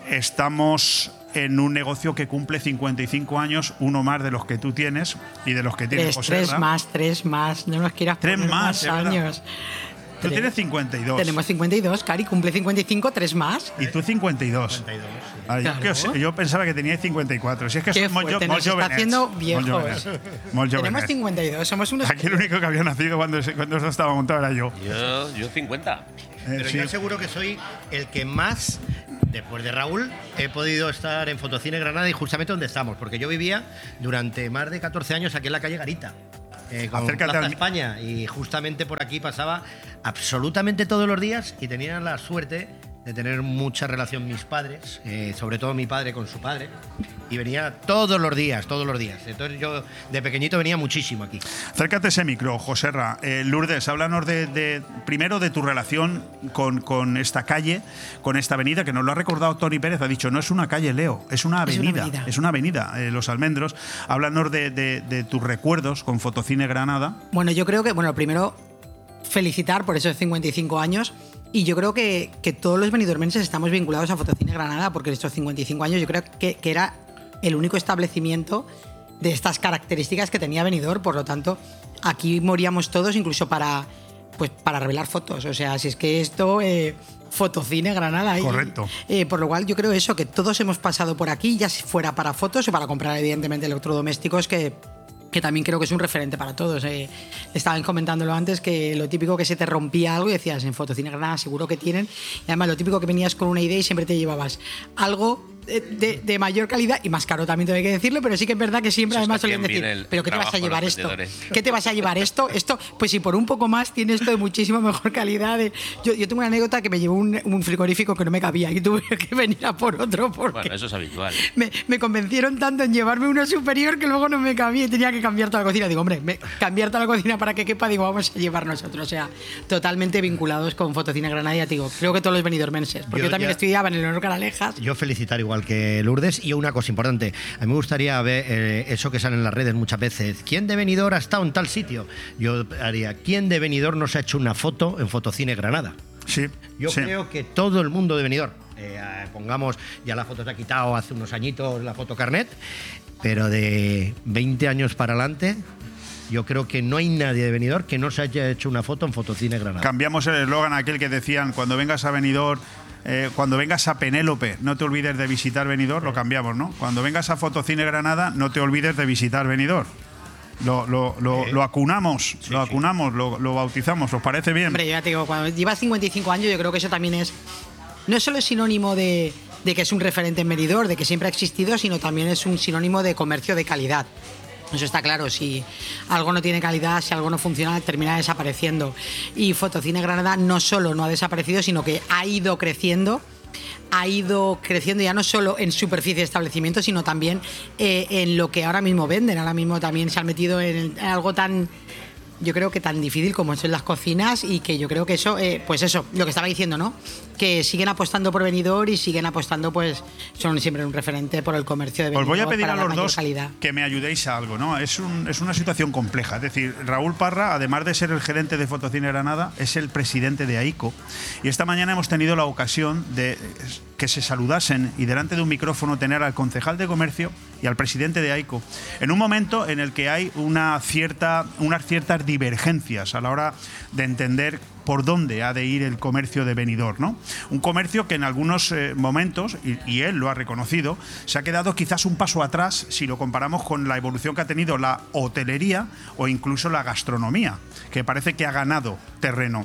estamos en un negocio que cumple cincuenta y cinco años, uno más de los que tú tienes y de los que tiene Tres, José. tres más, tres más. No nos quieras Tres poner más, más años. Tú Tres. tienes cincuenta y dos. Tenemos cincuenta y dos, Cari cumple cincuenta y cinco, tres más. Y tú cincuenta y dos. cincuenta y dos, sí. Ah, yo, Claro. que os- yo pensaba que tenía cincuenta y cuatro. Si es que Qué somos fuerte, yo, nos molt está jovenets. haciendo Molt viejos. jovenets. Molt Tenemos jovenets. cincuenta y dos, somos unos... Aquí el único que había nacido cuando, cuando esto estaba montado era yo. Yo, yo cincuenta. Pero sí. yo seguro que soy el que más, después de Raúl, he podido estar en Fotocine Granada y justamente donde estamos, porque yo vivía durante más de catorce años aquí en la calle Garita. Eh, con Acércate Plaza al- España, y justamente por aquí pasaba absolutamente todos los días y tenía la suerte de tener mucha relación mis padres, eh, sobre todo mi padre con su padre, y venía todos los días, todos los días. Entonces yo de pequeñito venía muchísimo aquí. Acércate ese micro, Joserra. Eh, Lourdes, háblanos de, de- primero de tu relación con, con esta calle, con esta avenida, que nos lo ha recordado Tony Pérez. Ha dicho, no es una calle, Leo, es una Es una avenida. avenida. Es una avenida, eh, Los Almendros. Háblanos de, de- de tus recuerdos con Fotocine Granada. Bueno, yo creo que, bueno, primero felicitar por esos cincuenta y cinco años. Y yo creo que, que todos los benidormenses estamos vinculados a Fotocine Granada, porque estos cincuenta y cinco años yo creo que, que era el único establecimiento de estas características que tenía Benidorm. Por lo tanto, aquí moríamos todos, incluso para, pues, para revelar fotos. O sea, si es que esto... Eh, Fotocine Granada. Y, Correcto. eh, por lo cual yo creo eso, que todos hemos pasado por aquí, ya fuera para fotos o para comprar evidentemente electrodomésticos, que, que también creo que es un referente para todos. Eh, estaban comentándolo antes, que lo típico que se te rompía algo y decías, en Fotocine Granada seguro que tienen. Y además lo típico que venías con una idea y siempre te llevabas algo de, de- de mayor calidad y más caro también, tengo que decirlo, pero sí que es verdad que siempre Eso además está solían bien decir, el pero ¿qué te vas a trabajo de llevar los esto? vendedores. ¿Qué te vas a llevar esto? Esto, pues si por un poco más tiene esto de muchísima mejor calidad. de- Yo, yo tengo una anécdota que me llevó un, un frigorífico que no me cabía y tuve que venir a por otro porque Bueno, eso es habitual. me, me convencieron tanto en llevarme uno superior que luego no me cabía y tenía que cambiar toda la cocina. Digo, hombre, me, cambiar toda la cocina para que quepa, digo, vamos a llevar nosotros. O sea, totalmente vinculados con Fotocine Granada, ya te digo, creo que todos los benidormenses, porque yo, Yo también ya- estudiaba en el Honor Canalejas. Yo felicitar igual que Lourdes, y una cosa importante, a mí me gustaría ver eh, eso que sale en las redes muchas veces, ¿quién de Benidorm ha estado en tal sitio? Yo haría, ¿quién de Benidorm no se ha hecho una foto en Fotocine Granada? Sí. Yo sí. creo que todo el mundo de Benidorm, eh, pongamos, ya la foto se ha quitado hace unos añitos la foto carnet, pero de veinte años para adelante, yo creo que no hay nadie de Benidorm que no se haya hecho una foto en Fotocine Granada. Cambiamos el eslogan aquel que decían, cuando vengas a Benidorm, eh, cuando vengas a Penélope, no te olvides de visitar Benidorm, lo cambiamos, ¿no? Cuando vengas a Fotocine Granada, no te olvides de visitar Benidorm. Lo, lo, lo, lo acunamos, lo acunamos, lo, lo bautizamos, ¿os parece bien? Hombre, ya te digo, cuando llevas cincuenta y cinco años, yo creo que eso también es. No solo es sinónimo de, de que es un referente en Benidorm, de que siempre ha existido, sino también es un sinónimo de comercio de calidad. Eso está claro, si algo no tiene calidad, si algo no funciona, termina desapareciendo. Y Fotocine Granada no solo no ha desaparecido, sino que ha ido creciendo. Ha ido creciendo ya no solo en superficie de establecimiento, sino también eh, en lo que ahora mismo venden. Ahora mismo también se han metido en, en algo tan, yo creo que tan difícil como son las cocinas, y que yo creo que eso, eh, pues eso, lo que estaba diciendo, ¿no? Que siguen apostando por Benidorm y siguen apostando, pues son siempre un referente por el comercio de Os Benidorm. voy a pedir para a la los mayor dos calidad. que me ayudéis a algo, ¿no? Es, un- es una situación compleja. Es decir, Raúl Parra, además de ser el gerente de Fotocine Granada, es el presidente de AICO. Y esta mañana hemos tenido la ocasión de que se saludasen y delante de un micrófono tener al concejal de comercio y al presidente de AICO, en un momento en el que hay una cierta, unas ciertas divergencias a la hora de entender por dónde ha de ir el comercio de Benidorm, ¿no? Un comercio que en algunos eh, momentos, y, y él lo ha reconocido, se ha quedado quizás un paso atrás si lo comparamos con la evolución que ha tenido la hotelería o incluso la gastronomía, que parece que ha ganado terreno.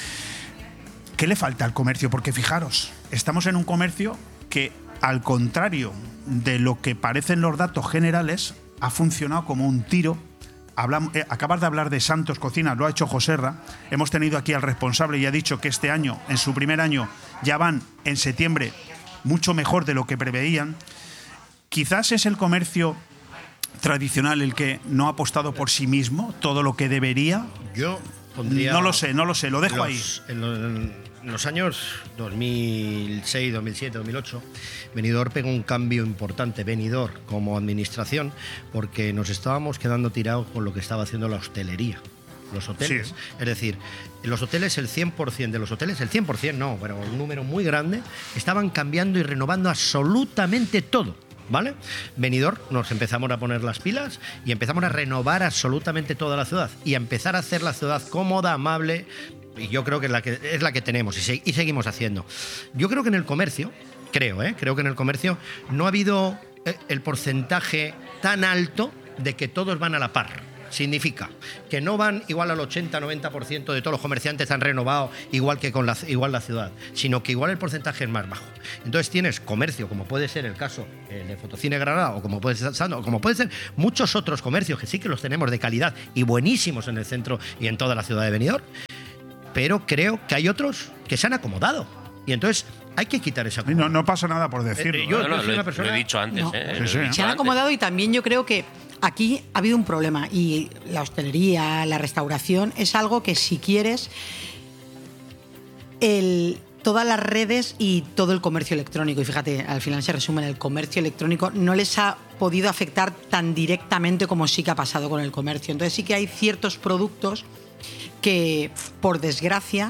¿Qué le falta al comercio? Porque fijaros, estamos en un comercio que, al contrario de lo que parecen los datos generales, ha funcionado como un tiro. Hablam- eh, acabas de hablar de Santos Cocina, lo ha hecho Joserra. Hemos tenido aquí al responsable y ha dicho que este año, en su primer año, ya van en septiembre mucho mejor de lo que preveían. Quizás es el comercio tradicional el que no ha apostado por sí mismo todo lo que debería. Yo pondría No lo sé, no lo sé, lo dejo los- ahí. En los, en los años dos mil seis, dos mil siete, dos mil ocho, Benidorm pegó un cambio importante, Benidorm como administración, porque nos estábamos quedando tirados con lo que estaba haciendo la hostelería. los hoteles. Sí. Es decir, los hoteles, el cien por ciento de los hoteles, el cien por ciento no, pero un número muy grande, estaban cambiando y renovando absolutamente todo. ¿Vale? Benidorm nos empezamos a poner las pilas y empezamos a renovar absolutamente toda la ciudad y a empezar a hacer la ciudad cómoda, amable, y yo creo que es la que, es la que tenemos y, se, y seguimos haciendo. Yo creo que en el comercio, creo, ¿eh? creo que en el comercio no ha habido el porcentaje tan alto de que todos van a la par. Significa que no van igual al ochenta noventa por ciento de todos los comerciantes han renovado igual que con la, igual la ciudad, sino que igual el porcentaje es más bajo. Entonces tienes comercio, como puede ser el caso de Fotocine Granada, o como puede ser Sando, o como puede ser muchos otros comercios que sí que los tenemos de calidad y buenísimos en el centro y en toda la ciudad de Benidorm, pero creo que hay otros que se han acomodado. Y entonces hay que quitar esa no, no pasa nada por decirlo. Eh, yo, no, no, yo soy una persona... Lo he dicho antes. No. Eh, sí, sí. Se han acomodado y también yo creo que aquí ha habido un problema y la hostelería, la restauración, es algo que si quieres, el, todas las redes y todo el comercio electrónico, y fíjate, al final se resume en el comercio electrónico, no les ha podido afectar tan directamente como sí que ha pasado con el comercio. Entonces sí que hay ciertos productos que, por desgracia,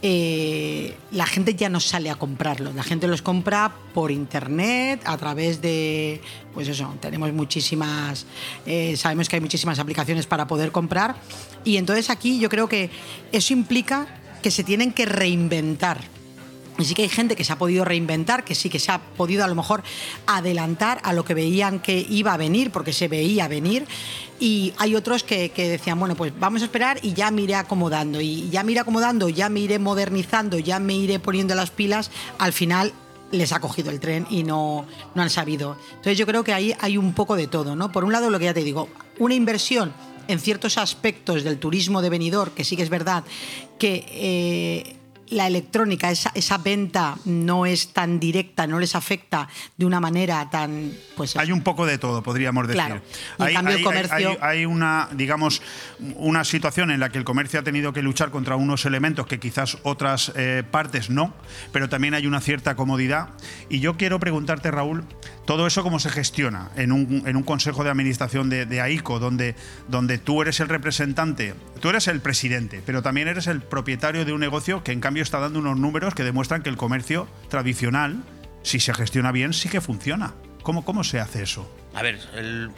Eh, la gente ya no sale a comprarlos, la gente los compra por internet, a través de, pues eso, tenemos muchísimas, eh, sabemos que hay muchísimas aplicaciones para poder comprar, y entonces aquí yo creo que eso implica que se tienen que reinventar. Y sí que hay gente que se ha podido reinventar, que sí que se ha podido a lo mejor adelantar a lo que veían que iba a venir, porque se veía venir, y hay otros que, que decían, bueno, pues vamos a esperar y ya me iré acomodando, y ya me iré acomodando, ya me iré modernizando, ya me iré poniendo las pilas, al final les ha cogido el tren y no, no han sabido. Entonces yo creo que ahí hay un poco de todo, ¿no? Por un lado, lo que ya te digo, una inversión en ciertos aspectos del turismo de Benidorm, que sí que es verdad que... Eh, la electrónica, esa, esa venta no es tan directa, no les afecta de una manera tan... pues hay un poco de todo, podríamos decir. Claro. Y Hay, en cambio hay, el comercio... hay, hay una, digamos, una situación en la que el comercio ha tenido que luchar contra unos elementos que quizás otras eh, partes no, pero también hay una cierta comodidad. Y yo quiero preguntarte, Raúl, todo eso cómo se gestiona en un, en un consejo de administración de, de AICO, donde, donde tú eres el representante, tú eres el presidente, pero también eres el propietario de un negocio que en cambio está dando unos números que demuestran que el comercio tradicional, si se gestiona bien, sí que funciona. ¿Cómo, cómo se hace eso? A ver, el,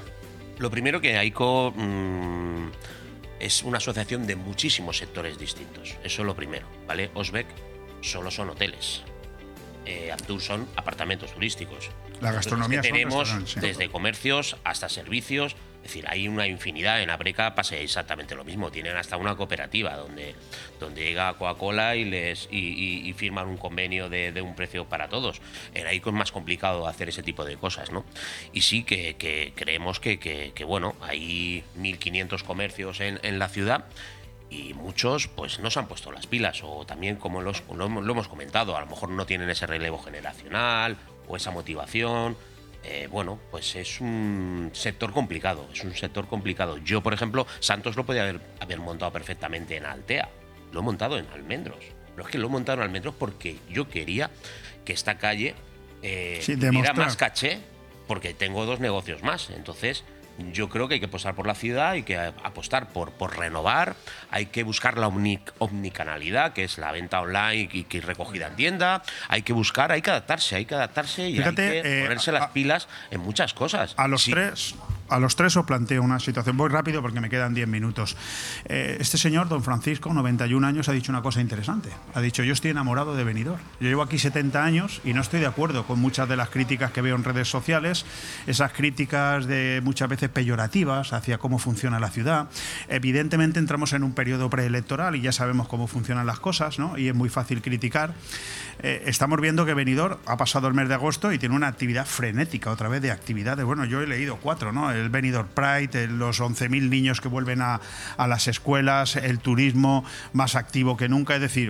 lo primero que AICO mmm, es una asociación de muchísimos sectores distintos. Eso es lo primero, ¿vale? Osbeck solo son hoteles. Eh, Aptur son apartamentos turísticos. La gastronomía que tenemos son sí. desde comercios hasta servicios. Es decir, hay una infinidad. En Abreca pasa exactamente lo mismo. Tienen hasta una cooperativa donde, donde llega Coca-Cola y les y, y, y firman un convenio de, de un precio para todos. En AICO es más complicado hacer ese tipo de cosas, ¿no? Y sí que, que creemos que, que, que, bueno, hay mil quinientos comercios en, en la ciudad. Y muchos pues no se han puesto las pilas, o también, como los, lo, lo hemos comentado, a lo mejor no tienen ese relevo generacional o esa motivación. Eh, bueno, pues es un sector complicado, es un sector complicado. Yo, por ejemplo, Santos lo podía haber, haber montado perfectamente en Altea. Lo he montado en Almendros. Pero es que lo he montado en Almendros porque yo quería que esta calle eh, sí, tuviera más caché, porque tengo dos negocios más. Entonces... yo creo que hay que apostar por la ciudad, hay que apostar por, por renovar, hay que buscar la omni, omnicanalidad, que es la venta online y, y recogida en tienda, hay que buscar, hay que adaptarse, hay que adaptarse y Fíjate, hay que eh, ponerse a, las pilas en muchas cosas. A los sí. tres... A los tres os planteo una situación. Voy rápido porque me quedan diez minutos. Eh, este señor, don Francisco, noventa y un años, ha dicho una cosa interesante. Ha dicho, yo estoy enamorado de Benidorm. Yo llevo aquí setenta años y no estoy de acuerdo con muchas de las críticas que veo en redes sociales, esas críticas de muchas veces peyorativas hacia cómo funciona la ciudad. Evidentemente entramos en un periodo preelectoral y ya sabemos cómo funcionan las cosas, ¿no? Y es muy fácil criticar. Eh, estamos viendo que Benidorm ha pasado el mes de agosto y tiene una actividad frenética, otra vez de actividades. Bueno, yo he leído cuatro, ¿no? El Benidorm Pride, los once mil niños que vuelven a, a las escuelas, el turismo más activo que nunca. Es decir,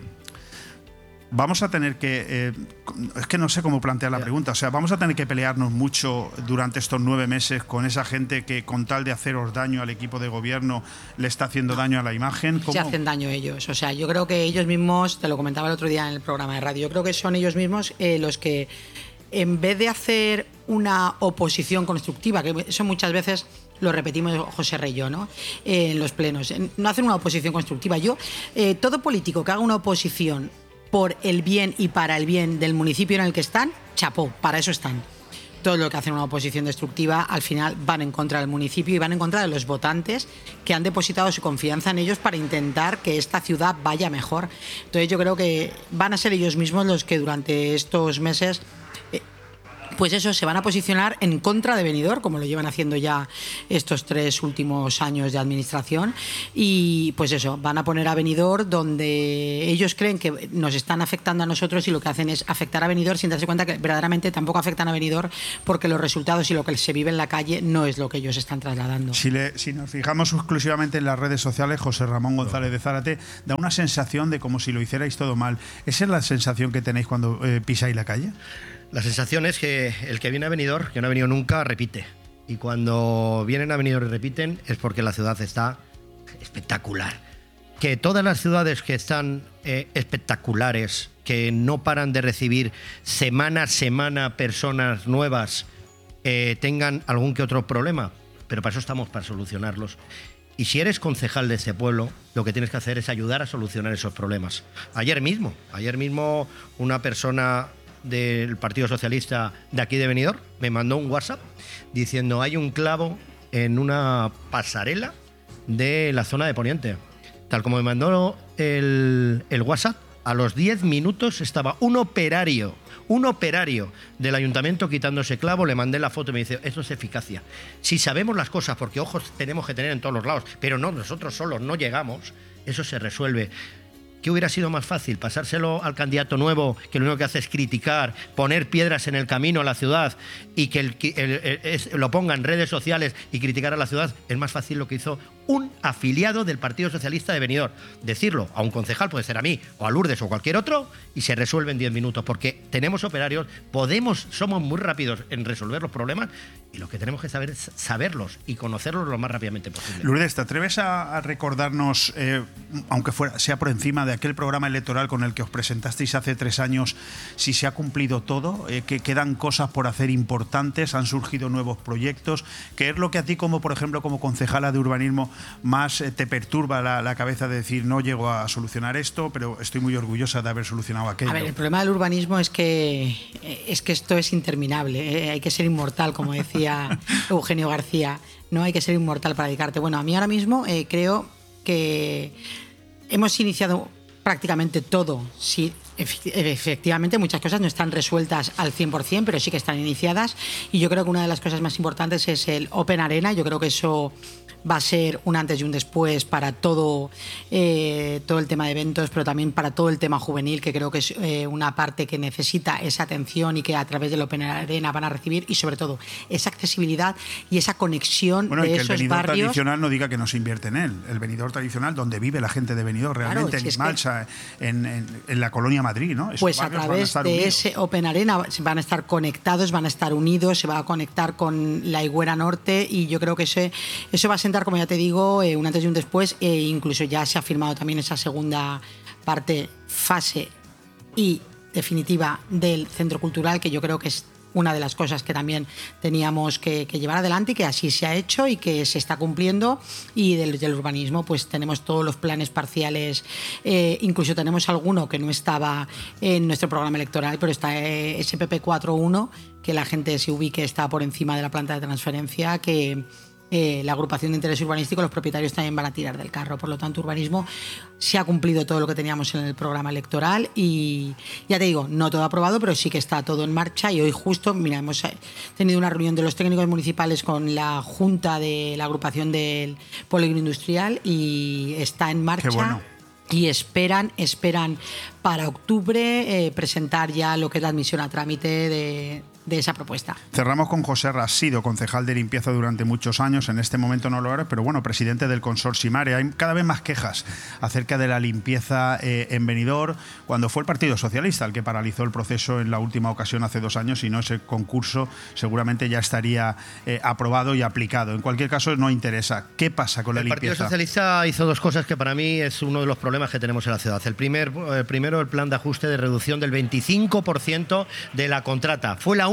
vamos a tener que... Eh, es que no sé cómo plantear la pregunta. O sea, vamos a tener que pelearnos mucho durante estos nueve meses con esa gente que, con tal de haceros daño al equipo de gobierno, le está haciendo daño a la imagen. ¿Cómo? Se hacen daño ellos. O sea, yo creo que ellos mismos, te lo comentaba el otro día en el programa de radio, yo creo que son ellos mismos eh, los que, en vez de hacer una oposición constructiva, que eso muchas veces lo repetimos José Rey y yo, ¿no? Eh, en los plenos. No hacer una oposición constructiva. Yo, eh, todo político que haga una oposición por el bien y para el bien del municipio en el que están, chapó, para eso están. Todo lo que hacen una oposición destructiva al final van en contra del municipio y van en contra de los votantes que han depositado su confianza en ellos para intentar que esta ciudad vaya mejor. Entonces yo creo que van a ser ellos mismos los que durante estos meses eh, pues eso, se van a posicionar en contra de Benidorm, como lo llevan haciendo ya estos tres últimos años de administración, y pues eso, van a poner a Benidorm donde ellos creen que nos están afectando a nosotros y lo que hacen es afectar a Benidorm sin darse cuenta que verdaderamente tampoco afectan a Benidorm porque los resultados y lo que se vive en la calle no es lo que ellos están trasladando. Si, le, si nos fijamos exclusivamente en las redes sociales, José Ramón González de Zárate da una sensación de como si lo hicierais todo mal. ¿Esa es la sensación que tenéis cuando eh, pisáis la calle? La sensación es que el que viene a Benidorm, que no ha venido nunca, repite. Y cuando vienen a Benidorm y repiten es porque la ciudad está espectacular. Que todas las ciudades que están eh, espectaculares, que no paran de recibir semana a semana personas nuevas, eh, tengan algún que otro problema, pero para eso estamos, para solucionarlos. Y si eres concejal de ese pueblo, lo que tienes que hacer es ayudar a solucionar esos problemas. Ayer mismo, ayer mismo una persona del Partido Socialista de aquí de Benidorm me mandó un WhatsApp diciendo hay un clavo en una pasarela de la zona de Poniente. Tal como me mandó el, el WhatsApp, a los diez minutos estaba un operario, un operario del ayuntamiento quitando ese clavo, le mandé la foto y me dice, esto es eficacia. Si sabemos las cosas, porque ojos tenemos que tener en todos los lados, pero no, nosotros solos no llegamos, eso se resuelve. ¿Qué hubiera sido más fácil? ¿Pasárselo al candidato nuevo, que lo único que hace es criticar, poner piedras en el camino a la ciudad y que el, el, el, el, lo ponga en redes sociales y criticar a la ciudad? Es más fácil lo que hizo un afiliado del Partido Socialista de Benidorm. Decirlo a un concejal, puede ser a mí o a Lourdes o cualquier otro, y se resuelve en diez minutos, porque tenemos operarios, podemos, somos muy rápidos en resolver los problemas y lo que tenemos que saber es saberlos y conocerlos lo más rápidamente posible. Lourdes, ¿te atreves a, a recordarnos, eh, aunque fuera, sea por encima de aquel programa electoral con el que os presentasteis hace tres años, si se ha cumplido todo, eh, que quedan cosas por hacer importantes, han surgido nuevos proyectos? ¿Qué es lo que a ti, como por ejemplo, como concejala de urbanismo, más eh, te perturba la, la cabeza de decir no llego a solucionar esto, pero estoy muy orgullosa de haber solucionado aquello? A ver, el problema del urbanismo es que, es que esto es interminable, ¿eh? Hay que ser inmortal, como decía Eugenio García, no hay que ser inmortal para dedicarte. Bueno, a mí ahora mismo eh, creo que hemos iniciado prácticamente todo. Sí, efectivamente muchas cosas no están resueltas al cien por cien, pero sí que están iniciadas, y yo creo que una de las cosas más importantes es el Open Arena. Yo creo que eso va a ser un antes y un después para todo, eh, todo el tema de eventos, pero también para todo el tema juvenil, que creo que es eh, una parte que necesita esa atención y que a través del Open Arena van a recibir, y sobre todo esa accesibilidad y esa conexión bueno, de y que esos el Benidorm barrios. Tradicional no diga que no se invierte en él. El Benidorm tradicional, donde vive la gente de Benidorm realmente, Claro, si en es Imalsa, que... en, en, en la colonia Madrid, ¿no? Esos Pues a barrios través van a de unidos. ese Open Arena van a estar conectados, van a estar unidos, se va a conectar con la Higuera Norte, y yo creo que ese, eso va a sentar, como ya te digo, eh, un antes y un después, e incluso ya se ha firmado también esa segunda parte, fase y definitiva del Centro Cultural, que yo creo que es una de las cosas que también teníamos que, que llevar adelante, y que así se ha hecho y que se está cumpliendo. Y del, del urbanismo pues tenemos todos los planes parciales, eh, incluso tenemos alguno que no estaba en nuestro programa electoral, pero está eh, S P P cuatro punto uno, que la gente se ubique, está por encima de la planta de transferencia, que Eh, la agrupación de interés urbanístico, los propietarios también van a tirar del carro. Por lo tanto, urbanismo se ha cumplido todo lo que teníamos en el programa electoral, y ya te digo, no todo aprobado, pero sí que está todo en marcha. Y hoy justo, mira, hemos tenido una reunión de los técnicos municipales con la junta de la agrupación del polígono industrial, y está en marcha. Qué bueno. Y esperan, esperan para octubre eh, presentar ya lo que es la admisión a trámite de, de esa propuesta. Cerramos con José Ra, has sido concejal de limpieza durante muchos años, en este momento no lo eres, pero bueno, presidente del Consorcio Mare. Hay cada vez más quejas acerca de la limpieza eh, en Benidorm, cuando fue el Partido Socialista el que paralizó el proceso en la última ocasión hace dos años, y no, ese concurso seguramente ya estaría eh, aprobado y aplicado. En cualquier caso, no interesa. ¿Qué pasa con la el limpieza? El Partido Socialista hizo dos cosas que para mí es uno de los problemas que tenemos en la ciudad. El, primer, el primero, el plan de ajuste de reducción del veinticinco por ciento de la contrata. Fue la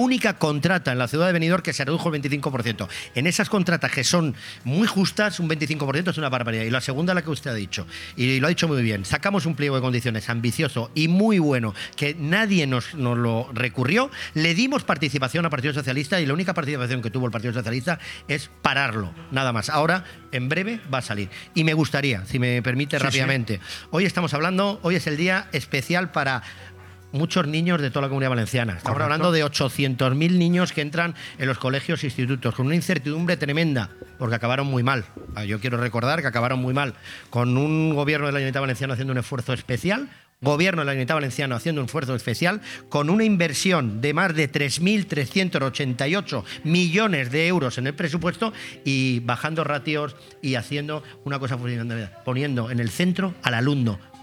única contrata en la ciudad de Benidorm que se redujo el veinticinco por ciento. En esas contratas que son muy justas, un veinticinco por ciento es una barbaridad. Y la segunda, la que usted ha dicho, y lo ha dicho muy bien, sacamos un pliego de condiciones ambicioso y muy bueno, que nadie nos, nos lo recurrió, le dimos participación al Partido Socialista y la única participación que tuvo el Partido Socialista es pararlo, nada más. Ahora, en breve, va a salir. Y me gustaría, si me permite Sí, rápidamente, sí. hoy estamos hablando, hoy es el día especial para muchos niños de toda la Comunidad Valenciana. Estamos Correcto. hablando de ochocientos mil niños que entran en los colegios e institutos, con una incertidumbre tremenda, porque acabaron muy mal. Yo quiero recordar que acabaron muy mal, con un gobierno de la Generalitat Valenciana haciendo un esfuerzo especial, gobierno de la Generalitat Valenciana haciendo un esfuerzo especial, con una inversión de más de tres mil trescientos ochenta y ocho millones de euros en el presupuesto y bajando ratios y haciendo una cosa fundamental, poniendo en el centro al alumno.